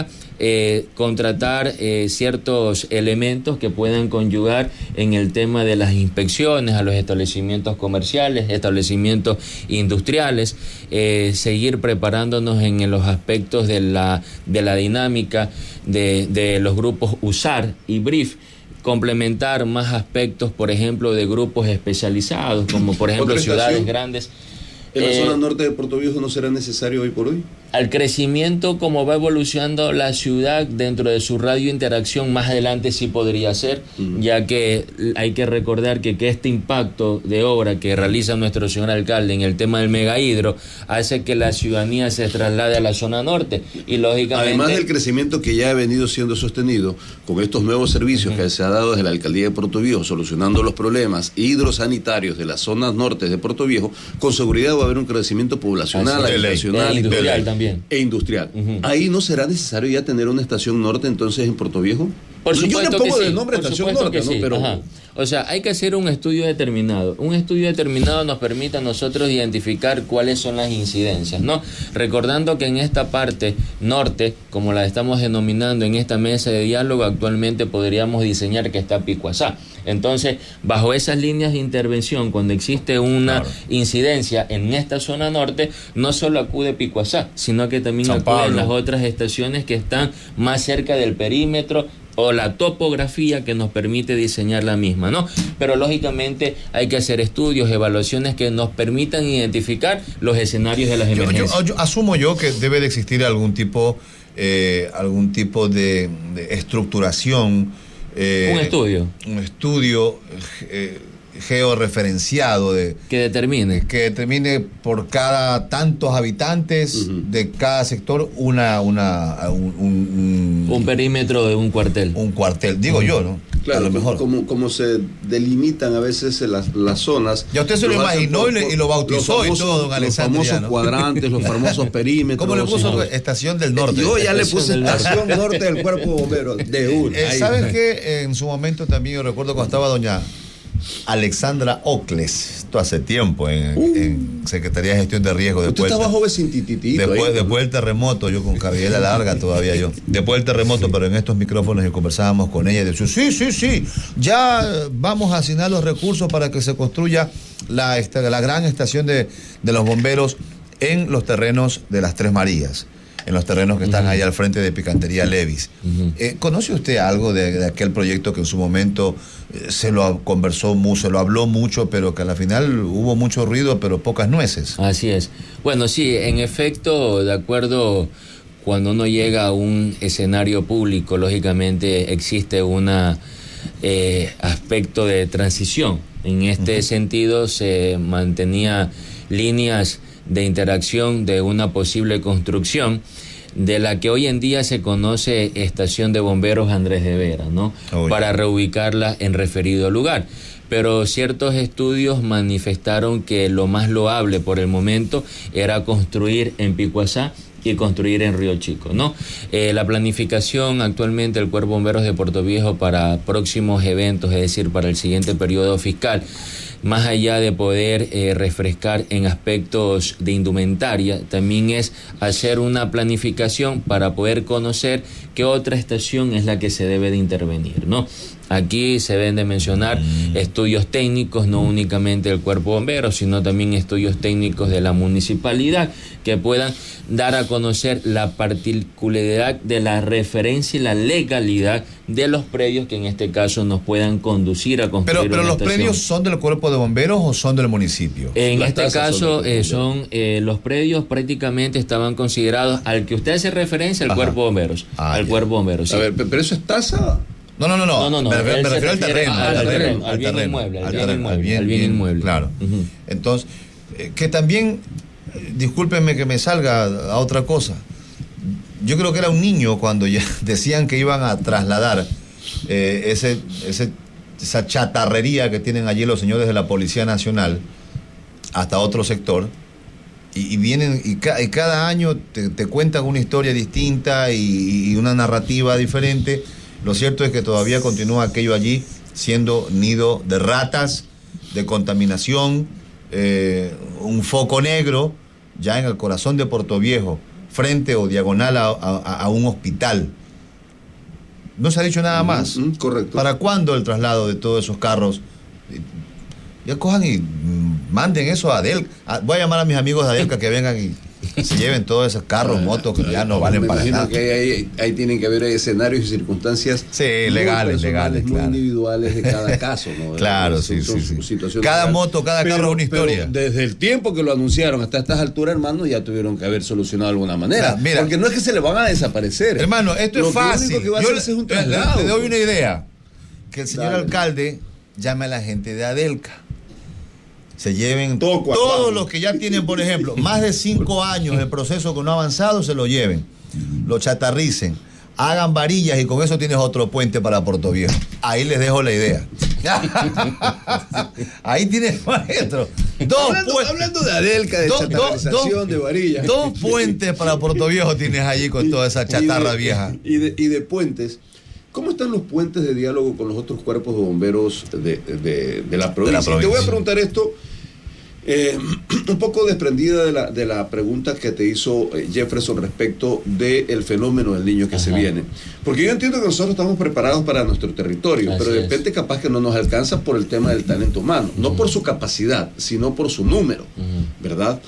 contratar ciertos elementos que puedan conyugar en el tema de las inspecciones a los establecimientos comerciales, establecimientos industriales, seguir preparándonos en los aspectos de la dinámica de los grupos USAR y BRIF, complementar más aspectos, por ejemplo, de grupos especializados, como por ejemplo ciudades grandes.
¿En la zona norte de Puerto Viejo no será necesario hoy por hoy?
Al crecimiento, como va evolucionando la ciudad dentro de su radio de interacción, más adelante sí podría ser, ya que hay que recordar que este impacto de obra que realiza nuestro señor alcalde en el tema del megahidro hace que la ciudadanía se traslade a la zona norte y lógicamente...
Además del crecimiento que ya ha venido siendo sostenido con estos nuevos servicios que se ha dado desde la alcaldía de Puerto Viejo, solucionando los problemas hidrosanitarios de las zonas norte de Puerto Viejo, con seguridad va a haber un crecimiento poblacional, habitacional,
industrial también.
E industrial. Ahí no será necesario ya tener una estación norte entonces en Puerto Viejo.
Por supuesto,
yo le pongo
que
el nombre
por
estación norte, ¿no?
Sí.
Pero
O sea, hay que hacer un estudio determinado. Un estudio determinado nos permite a nosotros identificar cuáles son las incidencias, ¿no? Recordando que en esta parte norte, como la estamos denominando en esta mesa de diálogo, actualmente podríamos diseñar que está Picuazá. Entonces, bajo esas líneas de intervención, cuando existe una incidencia en esta zona norte, no solo acude Picuazá, sino que también acuden las otras estaciones que están más cerca del perímetro o la topografía que nos permite diseñar la misma, ¿no? Pero lógicamente hay que hacer estudios, evaluaciones que nos permitan identificar los escenarios de las emergencias.
Yo asumo que debe de existir algún tipo de estructuración. Un estudio georreferenciado que determine por cada tantos habitantes de cada sector un
perímetro de un cuartel.
Un cuartel, digo yo, ¿no?
Claro,
a lo mejor.
Como se delimitan a veces las zonas.
Ya usted se lo imaginó y lo bautizó y todo, don Alessandro.
Los famosos cuadrantes, los famosos perímetros.
¿Cómo le puso Estación del Norte?
Yo ya le puse Estación Norte del Cuerpo de Bomberos de una.
¿Sabes qué? En su momento también yo recuerdo cuando estaba doña Alexandra Ocles, esto hace tiempo en Secretaría de Gestión de Riesgo.
Usted estaba jovencitito.
Después del terremoto, yo con carrera larga todavía yo. Después del terremoto, pero en estos micrófonos y conversábamos con ella y decía, sí, ya vamos a asignar los recursos para que se construya la gran estación de los bomberos en los terrenos de las Tres Marías, en los terrenos que están ahí al frente de Picantería Levis. ¿Conoce usted algo de aquel proyecto que en su momento se lo habló mucho, pero que al final hubo mucho ruido, pero pocas nueces?
Así es. Bueno, sí, en efecto, de acuerdo, cuando uno llega a un escenario público, lógicamente existe un aspecto de transición. En este sentido se mantenía líneas de interacción de una posible construcción de la que hoy en día se conoce Estación de Bomberos Andrés de Vera, ¿no? Para reubicarla en referido lugar. Pero ciertos estudios manifestaron que lo más loable por el momento era construir en Picuazá y construir en Río Chico, ¿no? La planificación actualmente del Cuerpo de Bomberos de Puerto Viejo para próximos eventos, es decir, para el siguiente periodo fiscal, más allá de poder refrescar en aspectos de indumentaria, también es hacer una planificación para poder conocer qué otra estación es la que se debe de intervenir, ¿no? Aquí se deben de mencionar estudios técnicos, no únicamente del Cuerpo de Bomberos, sino también estudios técnicos de la municipalidad que puedan dar a conocer la particularidad de la referencia y la legalidad de los predios que en este caso nos puedan conducir a construir
pero
una
los
estación.
¿Predios son del Cuerpo de Bomberos o son del municipio?
En este caso son los predios estaban considerados al que usted hace referencia al Cuerpo de Bomberos. Cuerpo de Bomberos, sí.
A ver, pero eso es tasa.
No. Me refiero al terreno.
Al bien inmueble.
Claro. Entonces, que también, discúlpenme que me salga a otra cosa. Yo creo que era un niño cuando ya decían que iban a trasladar esa chatarrería que tienen allí los señores de la Policía Nacional hasta otro sector. Y vienen y cada año te cuentan una historia distinta y una narrativa diferente. Lo cierto es que todavía continúa aquello allí siendo nido de ratas, de contaminación, un foco negro ya en el corazón de Puerto Viejo, frente o diagonal a un hospital. No se ha dicho nada más.
Correcto.
¿Para cuándo el traslado de todos esos carros? Ya cojan y manden eso a Adelca. Voy a llamar a mis amigos de Adelca que vengan y se lleven todos esos carros, motos que ya no valen para nada.
Que ahí tienen que haber escenarios y circunstancias
legales,
muy
claro,
individuales de cada caso, ¿no?
Claro, sí. Cada moto, cada carro es una historia.
Pero desde el tiempo que lo anunciaron hasta estas alturas, hermano, ya tuvieron que haber solucionado de alguna manera.
Mira,
porque no es que se le van a desaparecer.
Hermano, esto es fácil.
Lo único que va a hacer es un traslado.
Le doy una idea. Que el señor alcalde llame a la gente de Adelca. Se lleven todos los que ya tienen, por ejemplo, más de 5 años el proceso que no ha avanzado, se lo lleven, lo chatarricen, hagan varillas y con eso tienes otro puente para Puerto Viejo. Ahí les dejo la idea. Ahí tienes, maestro.
Hablando de Adelca, de chatarización, de varillas.
2 puentes para Puerto Viejo tienes allí con toda esa chatarra vieja.
Y de puentes. ¿Cómo están los puentes de diálogo con los otros cuerpos de bomberos de la provincia? Te voy a preguntar esto un poco desprendida de la pregunta que te hizo Jefferson respecto del fenómeno del niño que se viene. Porque yo entiendo que nosotros estamos preparados para nuestro territorio, pero de repente capaz que no nos alcanza por el tema del talento humano, no por su capacidad, sino por su número, ¿verdad?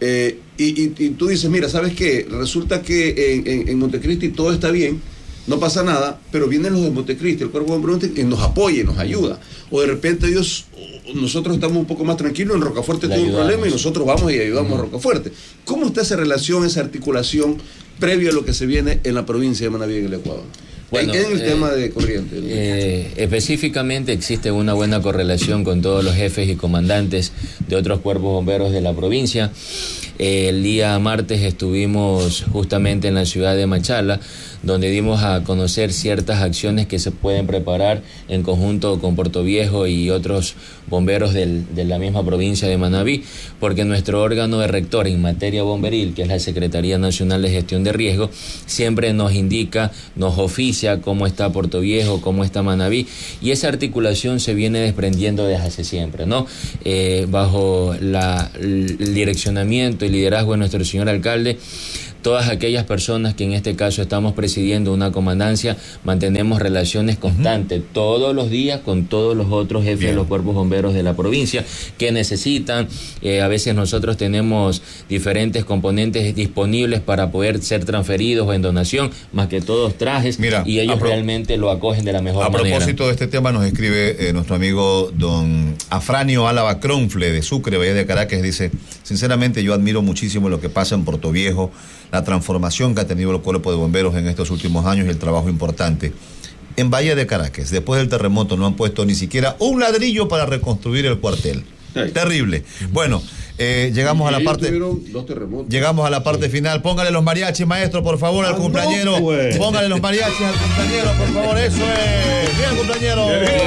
Y tú dices, mira, ¿sabes qué? Resulta que en Montecristi todo está bien, no pasa nada, pero vienen los de Montecristi, el cuerpo de bomberos, y nos apoya y nos ayuda. O de repente nosotros estamos un poco más tranquilos, en Rocafuerte tuvo un problema y nosotros vamos y ayudamos a Rocafuerte. ¿Cómo está esa relación, esa articulación previo a lo que se viene en la provincia de Manabí, en el Ecuador? Bueno, en el tema de corriente.
Específicamente existe una buena correlación con todos los jefes y comandantes de otros cuerpos bomberos de la provincia. El día martes estuvimos justamente en la ciudad de Machala, donde dimos a conocer ciertas acciones que se pueden preparar en conjunto con Puerto Viejo y otros bomberos de la misma provincia de Manabí, porque nuestro órgano de rector en materia bomberil, que es la Secretaría Nacional de Gestión de Riesgo, siempre nos indica, nos oficia cómo está Puerto Viejo, cómo está Manabí, y esa articulación se viene desprendiendo desde hace siempre, ¿no? Bajo el direccionamiento y liderazgo de nuestro señor alcalde, todas aquellas personas que en este caso estamos presidiendo una comandancia, mantenemos relaciones constantes todos los días con todos los otros jefes de los cuerpos bomberos de la provincia que necesitan. A veces nosotros tenemos diferentes componentes disponibles para poder ser transferidos o en donación, más que todos trajes. Mira, y ellos realmente lo acogen de la mejor manera. A propósito
de este tema nos escribe nuestro amigo don Afranio Álava Cronfle de Sucre, Valle de Caracas, dice: sinceramente yo admiro muchísimo lo que pasa en Puerto Viejo, la transformación que ha tenido el cuerpo de bomberos en estos últimos años y el trabajo importante. En Valle de Caracas, después del terremoto, no han puesto ni siquiera un ladrillo para reconstruir el cuartel. Terrible. Bueno, llegamos a la parte. Llegamos a la parte final. Póngale los mariachis, maestro, por favor, al cumpleañero. Póngale los mariachis al cumpleañero, por favor. Eso es. Bien, cumpleañero.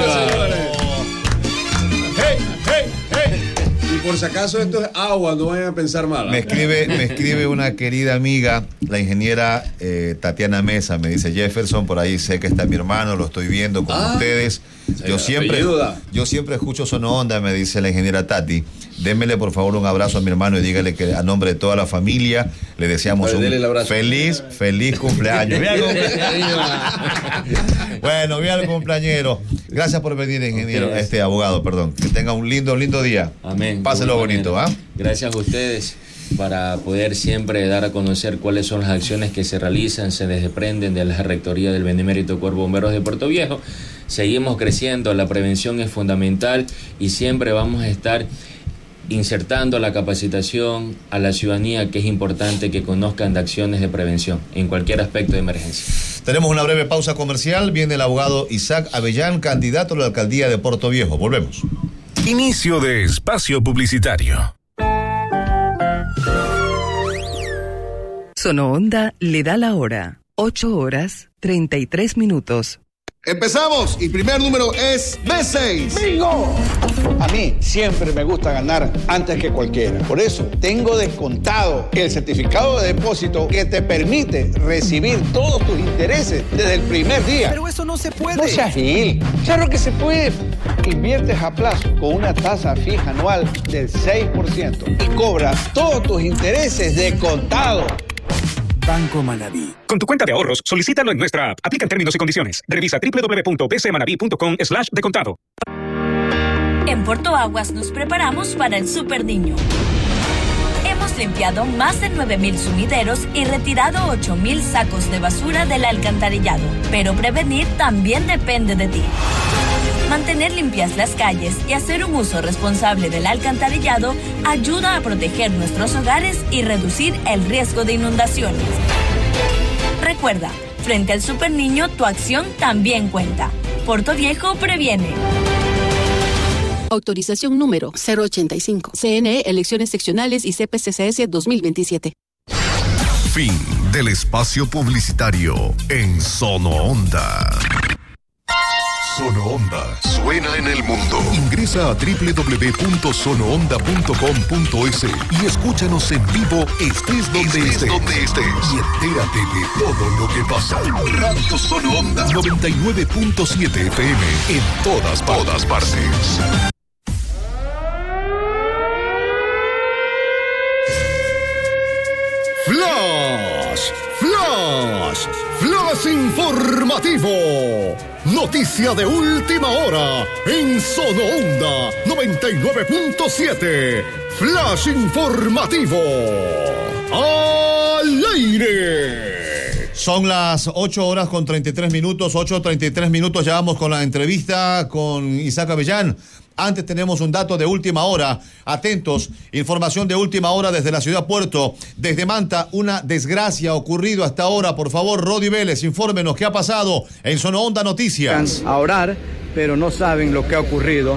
¡Hey, hey, hey! Y por si acaso esto es agua, no vayan a pensar mal.
Me escribe una querida amiga, la ingeniera Tatiana Mesa, me dice: Jefferson, por ahí sé que está mi hermano, lo estoy viendo con ustedes. Yo siempre escucho Sono Onda, me dice la ingeniera Tati. Démele por favor un abrazo a mi hermano y dígale que a nombre de toda la familia le deseamos un feliz cumpleaños. Bueno, bien al cumpleañero. Gracias por venir, ingeniero, abogado, perdón. Que tenga un lindo día.
Amén.
Páselo bonito, ¿ah?
Gracias a ustedes para poder siempre dar a conocer cuáles son las acciones que se realizan, se desprenden de la rectoría del Benemérito Cuerpo de Bomberos de Puerto Viejo. Seguimos creciendo, la prevención es fundamental y siempre vamos a estar insertando la capacitación a la ciudadanía, que es importante que conozcan de acciones de prevención en cualquier aspecto de emergencia.
Tenemos una breve pausa comercial. Viene el abogado Isaac Avellán, candidato a la alcaldía de Puerto Viejo. Volvemos.
Inicio de espacio publicitario.
Sono Onda le da la hora. 8:33.
Empezamos y primer número es B6.
¡Bingo! A mí siempre me gusta ganar antes que cualquiera. Por eso tengo descontado el certificado de depósito que te permite recibir todos tus intereses desde el primer día.
Pero eso no se puede.
No seas gil. Claro que se puede. Inviertes a plazo con una tasa fija anual del 6% y cobras todos tus intereses de contado.
Banco Manabí.
Con tu cuenta de ahorros, solicítalo en nuestra app. Aplican términos y condiciones. Revisa www.bcmanabi.com/decontado.
En Puerto Aguas nos preparamos para el Super Niño. Hemos limpiado más de 9,000 sumideros y retirado 8,000 sacos de basura del alcantarillado. Pero prevenir también depende de ti. Mantener limpias las calles y hacer un uso responsable del alcantarillado ayuda a proteger nuestros hogares y reducir el riesgo de inundaciones. Recuerda, frente al Super Niño, tu acción también cuenta. Puerto Viejo previene.
Autorización número 085. CNE, Elecciones Seccionales y CPCCS 2027.
Fin del espacio publicitario en Sono Onda. Sono Onda suena en el mundo. Ingresa a www.sonoonda.com.es y escúchanos en vivo estés donde estés. Y entérate de todo lo que pasa. Radio Sono Onda 99.7 FM en todas partes. Flash informativo. Noticia de última hora en Sono Onda 99.7. Flash informativo. Al aire.
Son las 8:33, 8:33. Ya vamos con la entrevista con Isaac Avellán. Antes tenemos un dato de última hora. Atentos, información de última hora desde la ciudad Puerto. Desde Manta, una desgracia ocurrido hasta ahora. Por favor, Rodi Vélez, infórmenos qué ha pasado en Sono Onda Noticias.
A orar, pero no saben lo que ha ocurrido.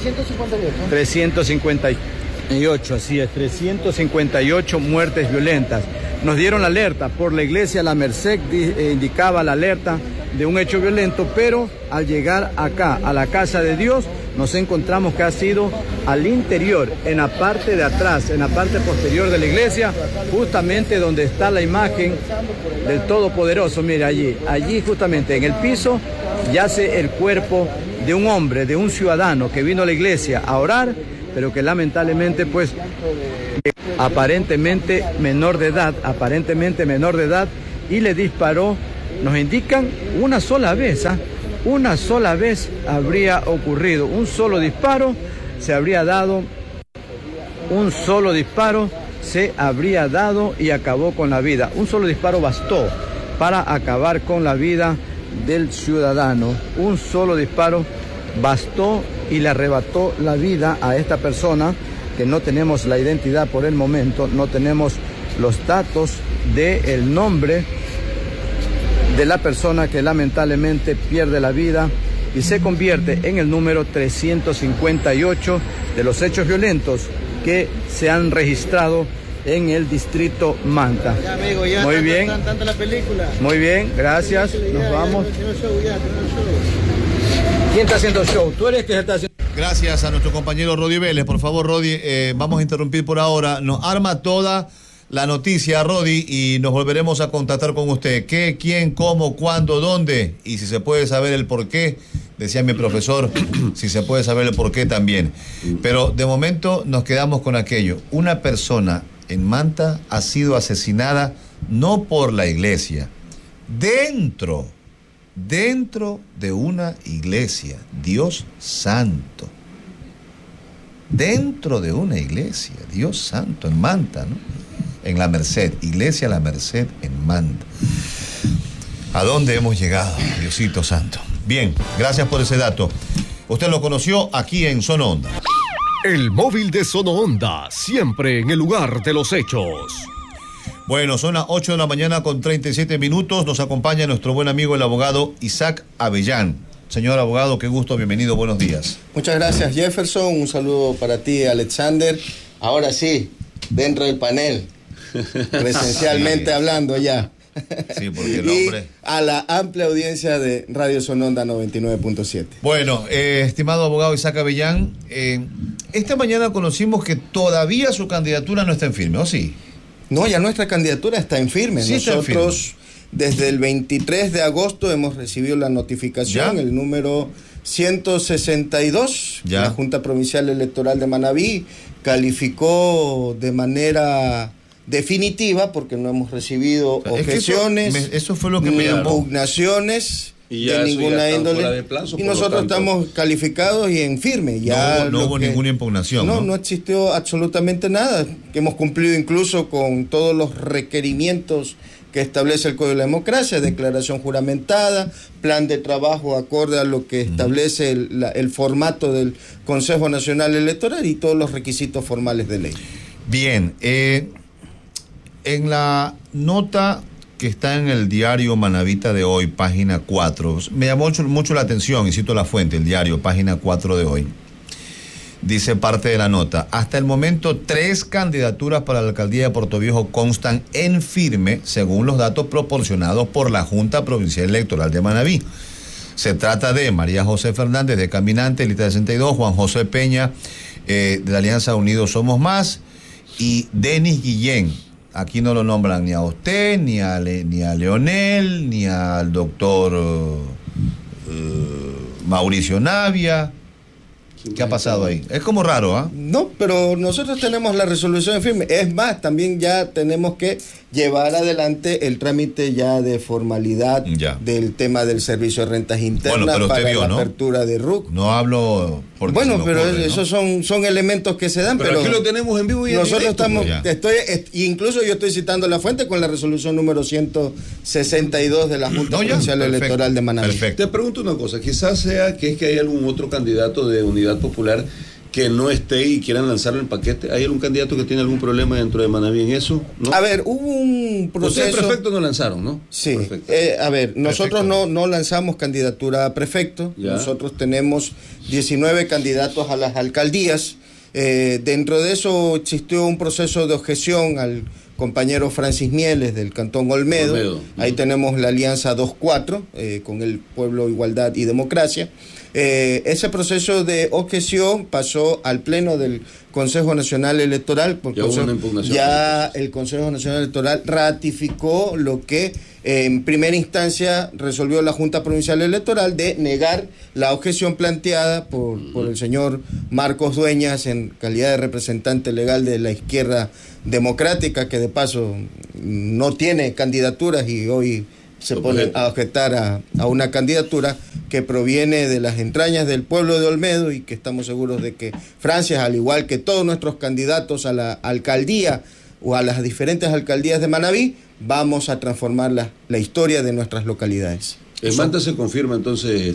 358, así es, 358 muertes violentas. Nos dieron la alerta por la iglesia La Merced, indicaba la alerta de un hecho violento, pero al llegar acá, a la casa de Dios, nos encontramos que ha sido al interior, en la parte de atrás, en la parte posterior de la iglesia, justamente donde está la imagen del Todopoderoso. Mire, allí justamente en el piso yace el cuerpo de un hombre, de un ciudadano que vino a la iglesia a orar, pero que lamentablemente pues aparentemente menor de edad, y le disparó, nos indican, una sola vez, una sola vez habría ocurrido, un solo disparo se habría dado y acabó con la vida. Un solo disparo bastó para acabar con la vida del ciudadano. Un solo disparo bastó y le arrebató la vida a esta persona, que no tenemos la identidad por el momento, no tenemos los datos del nombre de la persona que lamentablemente pierde la vida y se convierte en el número 358 de los hechos violentos que se han registrado en el distrito Manta.
Ya, amigo, ya
muy bien,
tanto la película.
Muy bien, gracias, nos vamos. ¿Quién está haciendo show? ¿Tú eres que está haciendo?
Gracias a nuestro compañero Rodi Vélez. Por favor, Rodi, vamos a interrumpir por ahora. Nos arma toda la noticia, Rodi, y nos volveremos a contactar con usted. ¿Qué, quién, cómo, cuándo, dónde? Y si se puede saber el por qué, decía mi profesor, si se puede saber el por qué también. Pero de momento nos quedamos con aquello. Una persona en Manta ha sido asesinada no por la iglesia, dentro de una iglesia. Dios santo. Dentro de una iglesia, Dios santo, en Manta, ¿no? En La Merced, iglesia La Merced en Manta. ¿A dónde hemos llegado, Diosito santo? Bien, gracias por ese dato. Usted lo conoció aquí en Sono Onda.
El móvil de Sono Onda, siempre en el lugar de los hechos.
Bueno, son las 8:37 a.m. Nos acompaña nuestro buen amigo el abogado Isaac Avellán. Señor abogado, qué gusto, bienvenido, buenos días.
Muchas gracias, Jefferson. Un saludo para ti, Alexander. Ahora sí, dentro del panel, presencialmente sí. Hablando ya.
Sí, porque el hombre...
Y a la amplia audiencia de Radio Sono Onda 99.7.
Bueno, estimado abogado Isaac Avellán, esta mañana conocimos que todavía su candidatura no está en firme, ¿o sí?
No, ya nuestra candidatura está en firme.
Sí,
nosotros desde el 23 de agosto hemos recibido la notificación, ¿ya? El número 162. ¿Ya? La Junta Provincial Electoral de Manabí calificó de manera definitiva, porque no hemos recibido objeciones,
eso fue lo que me llamó,
impugnaciones de ninguna índole, y nosotros estamos calificados y en firme. Ya
no hubo ninguna impugnación.
No existió absolutamente nada, que hemos cumplido incluso con todos los requerimientos que establece el Código de la Democracia, declaración juramentada, plan de trabajo acorde a lo que establece el formato del Consejo Nacional Electoral y todos los requisitos formales de ley.
Bien, en la nota que está en el diario Manabita de hoy, página 4, me llamó mucho la atención, y cito la fuente, el diario, página 4 de hoy. Dice parte de la nota: hasta el momento 3 candidaturas para la alcaldía de Portoviejo constan en firme, según los datos proporcionados por la Junta Provincial Electoral de Manabí. Se trata de María José Fernández de Caminante, lista 62, Juan José Peña de la Alianza Unidos Somos Más y Denis Guillén. Aquí no lo nombran ni a usted, ni a Leonel, ni al doctor Mauricio Navia. ¿Qué ha pasado ahí? Es como raro, ¿ah?
No, pero nosotros tenemos la resolución en firme. Es más, también ya tenemos que llevar adelante el trámite ya de formalidad del tema del servicio de rentas internas para la apertura de RUC.
No hablo porque
bueno, pero ocurre, esos son elementos que se dan, pero
aquí lo tenemos en vivo y
nosotros
en directo,
estamos, incluso yo estoy citando la fuente con la resolución número 162 de la Junta Provincial Electoral de Manabí.
Te pregunto una cosa, quizás sea que es que hay algún otro candidato de Unidad Popular que no esté y quieran lanzarlo en paquete. ¿Hay algún candidato que tiene algún problema dentro de Manabí en eso? ¿No?
A ver, hubo un proceso...
Ustedes prefecto no lanzaron, ¿no?
Sí. Nosotros no lanzamos candidatura a prefecto. Ya. Nosotros tenemos 19 candidatos a las alcaldías. Dentro de eso existió un proceso de objeción al compañero Francis Mieles del Cantón Olmedo. Ahí tenemos la alianza 2-4 con el Pueblo, Igualdad y Democracia. Ese proceso de objeción pasó al pleno del Consejo Nacional Electoral, porque el Consejo Nacional Electoral ratificó lo que en primera instancia resolvió la Junta Provincial Electoral de negar la objeción planteada por el señor Marcos Dueñas en calidad de representante legal de la izquierda democrática, que de paso no tiene candidaturas y hoy se pone a objetar a una candidatura que proviene de las entrañas del pueblo de Olmedo y que estamos seguros de que Francia, al igual que todos nuestros candidatos a la alcaldía o a las diferentes alcaldías de Manabí, vamos a transformar la historia de nuestras localidades.
En Manta se confirma entonces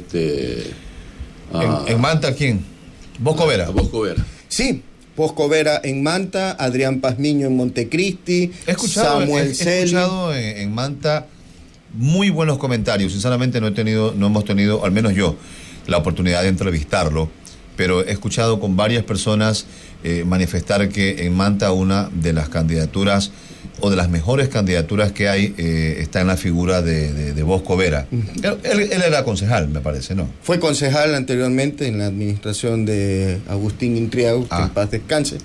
¿En Manta quién? Bosco Vera.
Bosco Vera.
Sí. Bosco Vera en Manta, Adrián Pazmiño en Montecristi, Samuel Celi.
He escuchado en Manta muy buenos comentarios. Sinceramente no hemos tenido, al menos yo, la oportunidad de entrevistarlo, pero he escuchado con varias personas manifestar que en Manta una de las candidaturas o de las mejores candidaturas que hay está en la figura de Bosco Vera. Él era concejal, me parece, ¿no?
Fue concejal anteriormente en la administración de Agustín Intriago, que en paz descanse.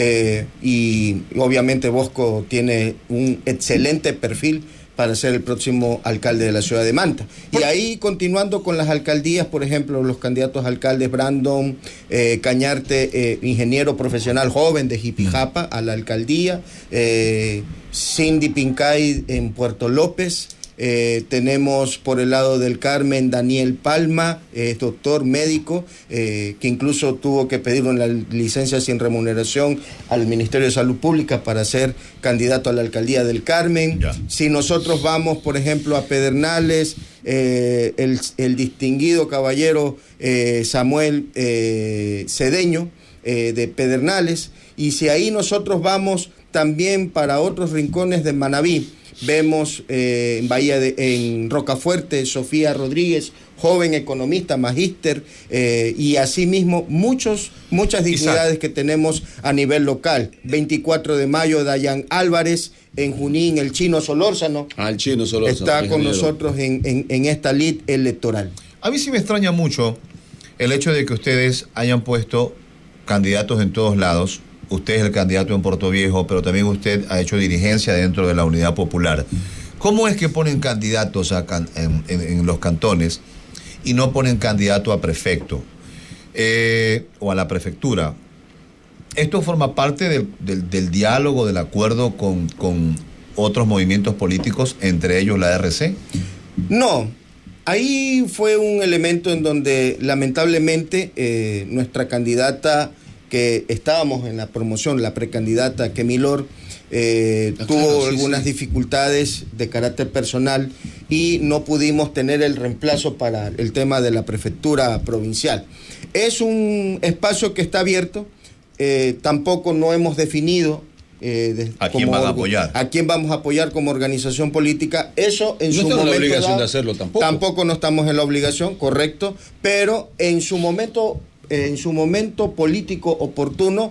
Y obviamente Bosco tiene un excelente perfil para ser el próximo alcalde de la ciudad de Manta. Y ahí, continuando con las alcaldías, por ejemplo, los candidatos a alcaldes, Brandon Cañarte, ingeniero profesional joven de Jipijapa a la alcaldía, Cindy Pincay en Puerto López, tenemos por el lado del Carmen Daniel Palma, doctor médico, que incluso tuvo que pedir una licencia sin remuneración al Ministerio de Salud Pública para ser candidato a la alcaldía del Carmen. Si nosotros vamos, por ejemplo, a Pedernales, el distinguido caballero Samuel Cedeño de Pedernales, y si ahí nosotros vamos también para otros rincones de Manabí, vemos en Rocafuerte, Sofía Rodríguez, joven economista, magíster, y asimismo muchas dignidades que tenemos a nivel local. 24 de mayo, Dayan Álvarez, en Junín, el Chino Solórzano.
El Chino Solórzano
está con nosotros en esta lid electoral.
A mí sí me extraña mucho el hecho de que ustedes hayan puesto candidatos en todos lados. Usted es el candidato en Puerto Viejo, pero también usted ha hecho dirigencia dentro de la Unidad Popular. ¿Cómo es que ponen candidatos en los cantones y no ponen candidato a prefecto o a la prefectura? ¿Esto forma parte del diálogo, del acuerdo con otros movimientos políticos, entre ellos la RC?
No. Ahí fue un elemento en donde lamentablemente nuestra candidata, que estábamos en la promoción, la precandidata Kemilor, tuvo algunas dificultades de carácter personal y no pudimos tener el reemplazo para el tema de la prefectura provincial. Es un espacio que está abierto, tampoco no hemos definido
¿a quién van a apoyar?
¿A quién vamos a apoyar como organización política? Eso en su momento.
No estamos en la obligación de hacerlo tampoco.
Tampoco no estamos en la obligación, correcto, pero en su momento político oportuno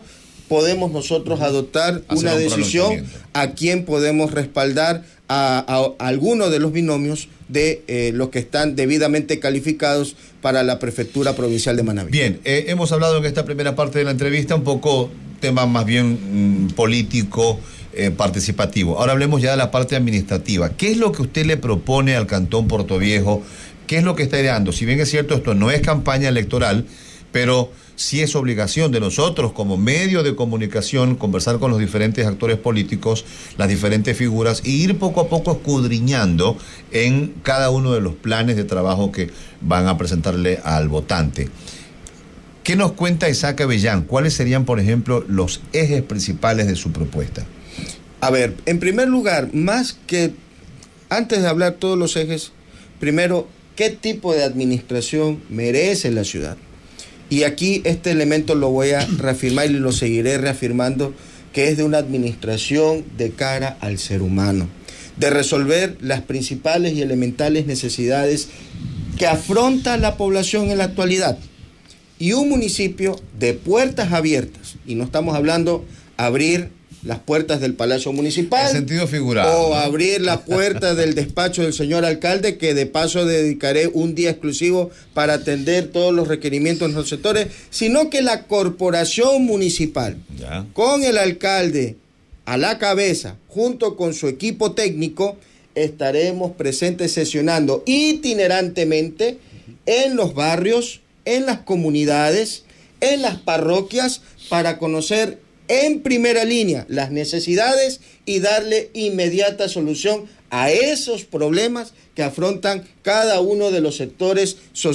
podemos nosotros adoptar una decisión a quién podemos respaldar a alguno de los binomios de los que están debidamente calificados para la Prefectura Provincial de Manabí.
Bien, hemos hablado en esta primera parte de la entrevista un poco tema más bien político, participativo. Ahora hablemos ya de la parte administrativa. ¿Qué es lo que usted le propone al Cantón Portoviejo? ¿Qué es lo que está ideando? Si bien es cierto, esto no es campaña electoral, pero sí es obligación de nosotros como medio de comunicación conversar con los diferentes actores políticos, las diferentes figuras, e ir poco a poco escudriñando en cada uno de los planes de trabajo que van a presentarle al votante. ¿Qué nos cuenta Isaac Avellán? ¿Cuáles serían, por ejemplo, los ejes principales de su propuesta?
A ver, en primer lugar, más que antes de hablar todos los ejes, primero, ¿qué tipo de administración merece la ciudad? Y aquí este elemento lo voy a reafirmar y lo seguiré reafirmando, que es de una administración de cara al ser humano, de resolver las principales y elementales necesidades que afronta la población en la actualidad. Y un municipio de puertas abiertas, y no estamos hablando abrir las puertas del Palacio Municipal,
en sentido figurado,
o abrir la puerta del despacho del señor alcalde, que de paso dedicaré un día exclusivo para atender todos los requerimientos en los sectores, sino que la corporación municipal, con el alcalde a la cabeza, junto con su equipo técnico, estaremos presentes sesionando itinerantemente en los barrios, en las comunidades, en las parroquias, para conocer en primera línea las necesidades y darle inmediata solución a esos problemas que afrontan cada uno de los sectores sociales